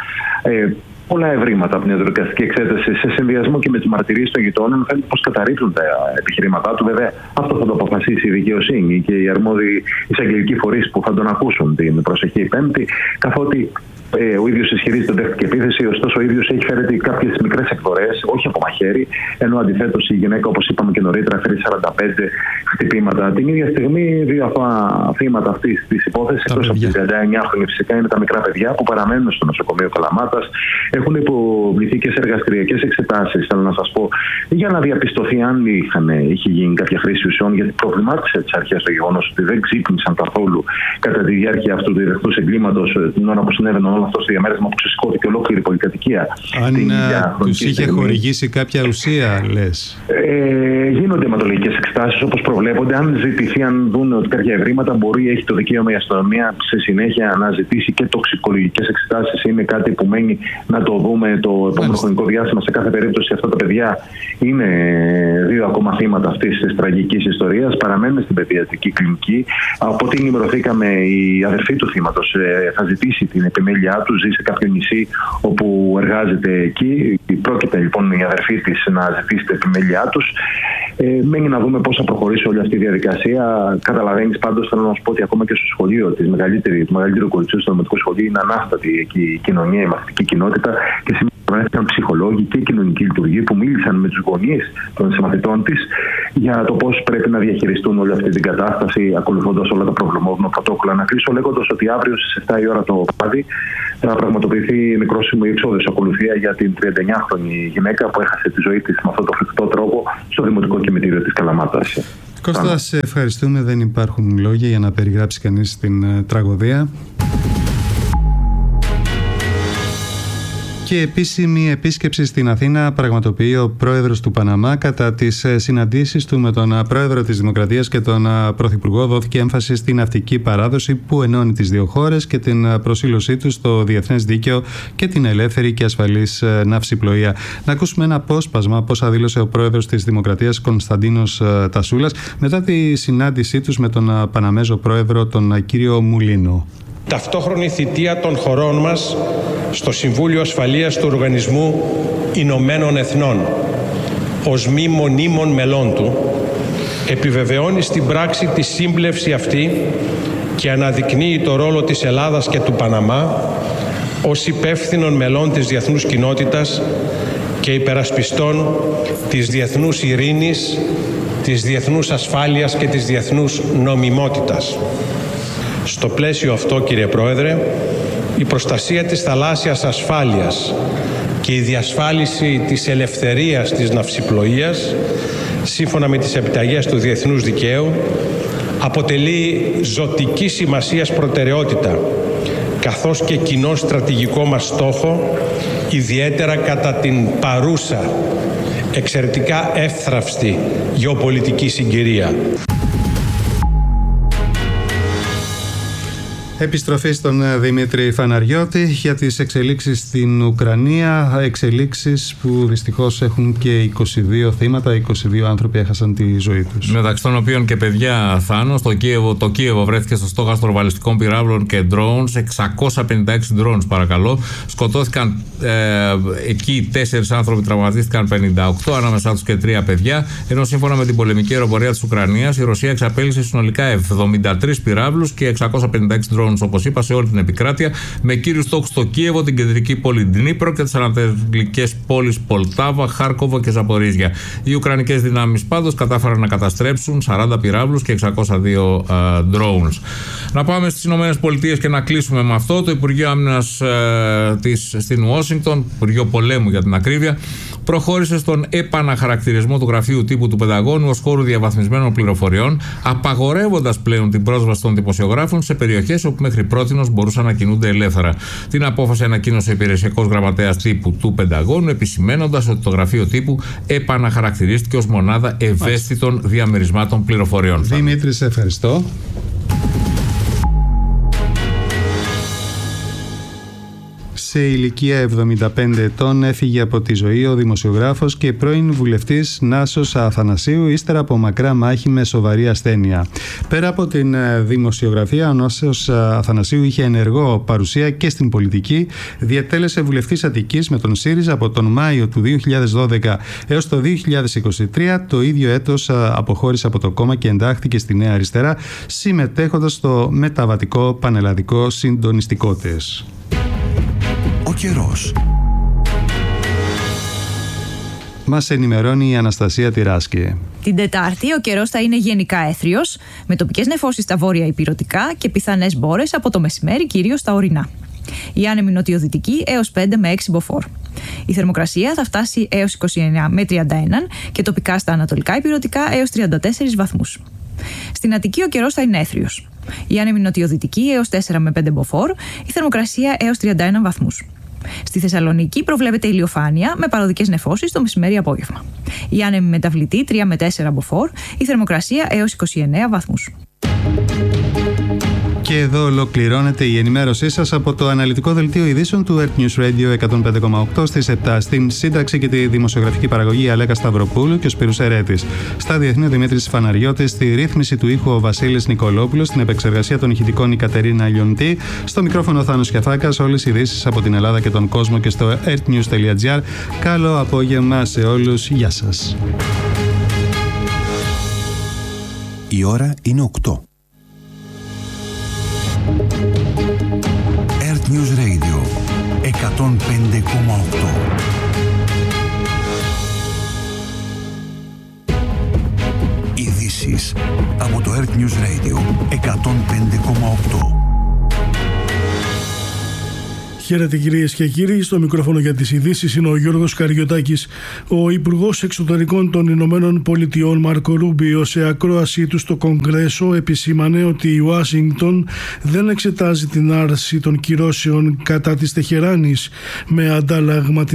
πολλά ευρήματα από την ιατροδικαστική εξέταση σε συνδυασμό και με τις μαρτυρίες των γειτόνων φαίνεται πως καταρρίπτουν τα επιχειρήματά του. Βέβαια, αυτό θα το αποφασίσει η δικαιοσύνη και οι αρμόδιοι εισαγγελικοί φορείς που θα τον ακούσουν την προσεχή Πέμπτη, καθότι ο ίδιος ισχυρίζεται ότι δέχτηκε επίθεση, ωστόσο ο ίδιος έχει φέρει κάποιες μικρές εκδορές, όχι από μαχαίρι, ενώ αντιθέτως η γυναίκα, όπως είπαμε και νωρίτερα, φέρει 45 χτυπήματα. Την ίδια στιγμή, 2 θύματα αυτής της υπόθεσης, εκτός από την 39χρονη φυσικά, είναι τα μικρά παιδιά που παραμένουν στο νοσοκομείο Καλαμάτας. Έχουν υποβληθεί και σε εργαστηριακές εξετάσεις, θέλω να σας πω, για να διαπιστωθεί αν είχε γίνει κάποια χρήση ουσιών, γιατί προβλημάτισε τις αρχές το γεγονός ότι δεν ξύπνησαν καθόλου κατά τη διάρκεια αυτού του ιδεχτούς εγκλήματος την ώρα που συνέβαινε όλο αυτό στο διαμέρισμα που ξεσηκώθηκε ολόκληρη η πολυκατοικία. Αν τους είχε χορηγήσει κάποια ουσία, λες? Γίνονται αιματολογικές εξετάσεις όπως προβλέπονται. Αν ζητηθεί, αν δουν ότι κάποια ευρήματα, μπορεί, έχει το δικαίωμα η αστυνομία σε συνέχεια να ζητήσει και τοξικολογικές εξετάσεις. Είναι κάτι που μένει να το δούμε το επόμενο χρονικό διάστημα. Σε κάθε περίπτωση, αυτά τα παιδιά είναι 2 ακόμα θύματα αυτής της τραγικής ιστορίας. Παραμένουν στην παιδιατρική κλινική. Από ό,τι ενημερωθήκαμε, η αδερφή του θύματος θα ζητήσει την επιμέλειά του, ζει σε κάποιο νησί όπου εργάζεται εκεί. Πρόκειται λοιπόν η αδερφή της να ζητήσει την επιμέλειά τους. Μένει να δούμε πώς θα προχωρήσει όλη αυτή η διαδικασία. Καταλαβαίνεις πάντως, θέλω να σου πω ότι ακόμα και στο σχολείο, του μεγαλύτερου κοριτσιού στο δημοτικό σχολείο, είναι ανάστατη εκεί η κοινωνία, η μαθητική κοινότητα και βρέθηκαν ψυχολόγοι και κοινωνικοί λειτουργοί που μίλησαν με τους γονείς των συμμαθητών της για το πώς πρέπει να διαχειριστούν όλη αυτή την κατάσταση, ακολουθώντας όλα τα προβλημόδονα πρωτόκολλα. Να κλείσω λέγοντας ότι αύριο στις 7 η ώρα το βράδυ θα πραγματοποιηθεί μικρόσιμη εξόδους ακολουθία για την 39χρονη γυναίκα που έχασε τη ζωή της με αυτόν τον φρικτό τρόπο στο Δημοτικό Κημητήριο της Καλαμάτας. Κώστα, σε ευχαριστούμε. Δεν υπάρχουν λόγια για να περιγράψει κανείς την τραγωδία. Και επίσημη επίσκεψη στην Αθήνα πραγματοποιεί ο πρόεδρος του Παναμά. Κατά τις συναντήσεις του με τον πρόεδρο της Δημοκρατίας και τον πρωθυπουργό δόθηκε έμφαση στην ναυτική παράδοση που ενώνει τις δύο χώρες και την προσήλωσή τους στο διεθνές δίκαιο και την ελεύθερη και ασφαλής ναυσιπλοεία. Να ακούσουμε ένα απόσπασμα πώς δήλωσε ο πρόεδρος της Δημοκρατίας Κωνσταντίνος Τασούλας μετά τη συνάντησή τους με τον Παναμέζο πρόεδρο τον κύριο Μουλίνο. Ταυτόχρονη θητεία των χωρών μας στο Συμβούλιο Ασφαλείας του Οργανισμού Ηνωμένων Εθνών ως μη μονίμων μελών του επιβεβαιώνει στην πράξη τη σύμπλευση αυτή και αναδεικνύει το ρόλο της Ελλάδας και του Παναμά ως υπεύθυνων μελών της διεθνούς κοινότητας και υπερασπιστών της διεθνούς ειρήνης, της διεθνούς ασφάλειας και της διεθνούς νομιμότητας. Στο πλαίσιο αυτό, κύριε Πρόεδρε, η προστασία της θαλάσσιας ασφάλειας και η διασφάλιση της ελευθερίας της ναυσιπλοείας, σύμφωνα με τις επιταγές του διεθνούς δικαίου, αποτελεί ζωτική σημασίας προτεραιότητα, καθώς και κοινό στρατηγικό μας στόχο, ιδιαίτερα κατά την παρούσα, εξαιρετικά εύθραυστη γεωπολιτική συγκυρία. Επιστροφή στον Δημήτρη Φαναριώτη για τις εξελίξεις στην Ουκρανία. Εξελίξεις που δυστυχώς έχουν και 22 θύματα, 22 άνθρωποι έχασαν τη ζωή τους. Μεταξύ των οποίων και παιδιά, Θάνο. Το Κίεβο βρέθηκε στο στόχαστρο βαλιστικών πυράβλων και drones. 656 drones, παρακαλώ. Σκοτώθηκαν εκεί 4 άνθρωποι, τραυματίστηκαν 58, ανάμεσά τους και 3 παιδιά. Ενώ σύμφωνα με την πολεμική αεροπορία της Ουκρανίας, η Ρωσία εξαπέλυσε συνολικά 73 πυράβλους και 656 drones, όπως είπα, σε όλη την επικράτεια, με κύριους στόχους το Κίεβο, την κεντρική πόλη Ντνίπρο και τις ανατολικές πόλεις Πολτάβα, Χάρκοβο και Ζαπορίζια. Οι ουκρανικές δυνάμεις πάντως κατάφεραν να καταστρέψουν 40 πυράβλους και 602 drones. Να πάμε στις ΗΠΑ και να κλείσουμε με αυτό. Το Υπουργείο Άμυνας στην Ουάσιγκτον, Υπουργείο Πολέμου για την ακρίβεια, προχώρησε στον επαναχαρακτηρισμό του γραφείου τύπου του Πενταγώνου ως χώρου διαβαθμισμένων πληροφοριών, απαγορεύοντας πλέον την πρόσβαση των δημοσιογράφων σε περιοχές όπου μέχρι πρότινος μπορούσαν να κινούνται ελεύθερα. Την απόφαση ανακοίνωσε ο υπηρεσιακός γραμματέας τύπου του Πενταγώνου, επισημένοντας ότι το γραφείο τύπου επαναχαρακτηρίστηκε ως μονάδα ευαίσθητων διαμερισμάτων πληροφοριών. Δημήτρη, σε ευχαριστώ. Σε ηλικία 75 ετών έφυγε από τη ζωή ο δημοσιογράφος και πρώην βουλευτής Νάσος Αθανασίου ύστερα από μακρά μάχη με σοβαρή ασθένεια. Πέρα από την δημοσιογραφία, ο Νάσος Αθανασίου είχε ενεργό παρουσία και στην πολιτική. Διετέλεσε βουλευτής Αττικής με τον ΣΥΡΙΖΑ από τον Μάιο του 2012 έως το 2023. Το ίδιο έτος αποχώρησε από το κόμμα και εντάχθηκε στη Νέα Αριστερά, συμμετέχοντας στο μεταβατικό πανελλαδικό συντονιστικό ΤΕΣ. Ο καιρός. Μας ενημερώνει η Αναστασία Τυράσκη. Την Τετάρτη ο καιρός θα είναι γενικά έθριος, με τοπικές νεφώσεις στα βόρεια υπηρωτικά και πιθανές μπόρες από το μεσημέρι κυρίως στα ορεινά. Η άνεμη νοτιοδυτική έως 5 με 6 μποφόρ. Η θερμοκρασία θα φτάσει έως 29 με 31 και τοπικά στα ανατολικά υπηρωτικά έως 34 βαθμούς. Στην Αττική ο καιρός θα είναι έθριος. Η άνεμη νοτιοδυτική έως 4 με 5 μποφόρ, η θερμοκρασία έως 31 βαθμούς. Στη Θεσσαλονίκη προβλέπεται ηλιοφάνεια με παροδικές νεφώσεις το μεσημέρι απόγευμα. Η άνεμη μεταβλητή 3 με 4 μποφόρ, η θερμοκρασία έως 29 βαθμούς. Και εδώ ολοκληρώνεται η ενημέρωσή σας από το αναλυτικό δελτίο ειδήσεων του Earth News Radio 105,8 στις 7. Στην σύνταξη και τη δημοσιογραφική παραγωγή Αλέκα Σταυροπούλου και ο Σπύρους Ερέτης. Στα διεθνή ο Δημήτρης Φαναριώτης, στη ρύθμιση του ήχου ο Βασίλης Νικολόπουλος, στην επεξεργασία των ηχητικών η Κατερίνα Λιοντή, στο μικρόφωνο ο Θάνος Κιαφάκας. Όλες οι ειδήσεις από την Ελλάδα και τον κόσμο και στο earthnews.gr. Καλό απόγευμα σε όλους. Γεια σας. Η ώρα είναι 8. Earth News Radio 105,8. Ειδήσεις από το Earth News Radio 105,8. Χαίρετε κυρίες και κύριοι, στο μικρόφωνο για τις ειδήσεις είναι ο Γιώργος Καριωτάκης. Ο Υπουργός Εξωτερικών των Ηνωμένων Πολιτειών Μάρκο Ρούμπιο σε ακρόασή του στο Κογκρέσο επισήμανε ότι η Ουάσιγκτον δεν εξετάζει την άρση των κυρώσεων κατά της Τεχεράνης με αντάλλαγμα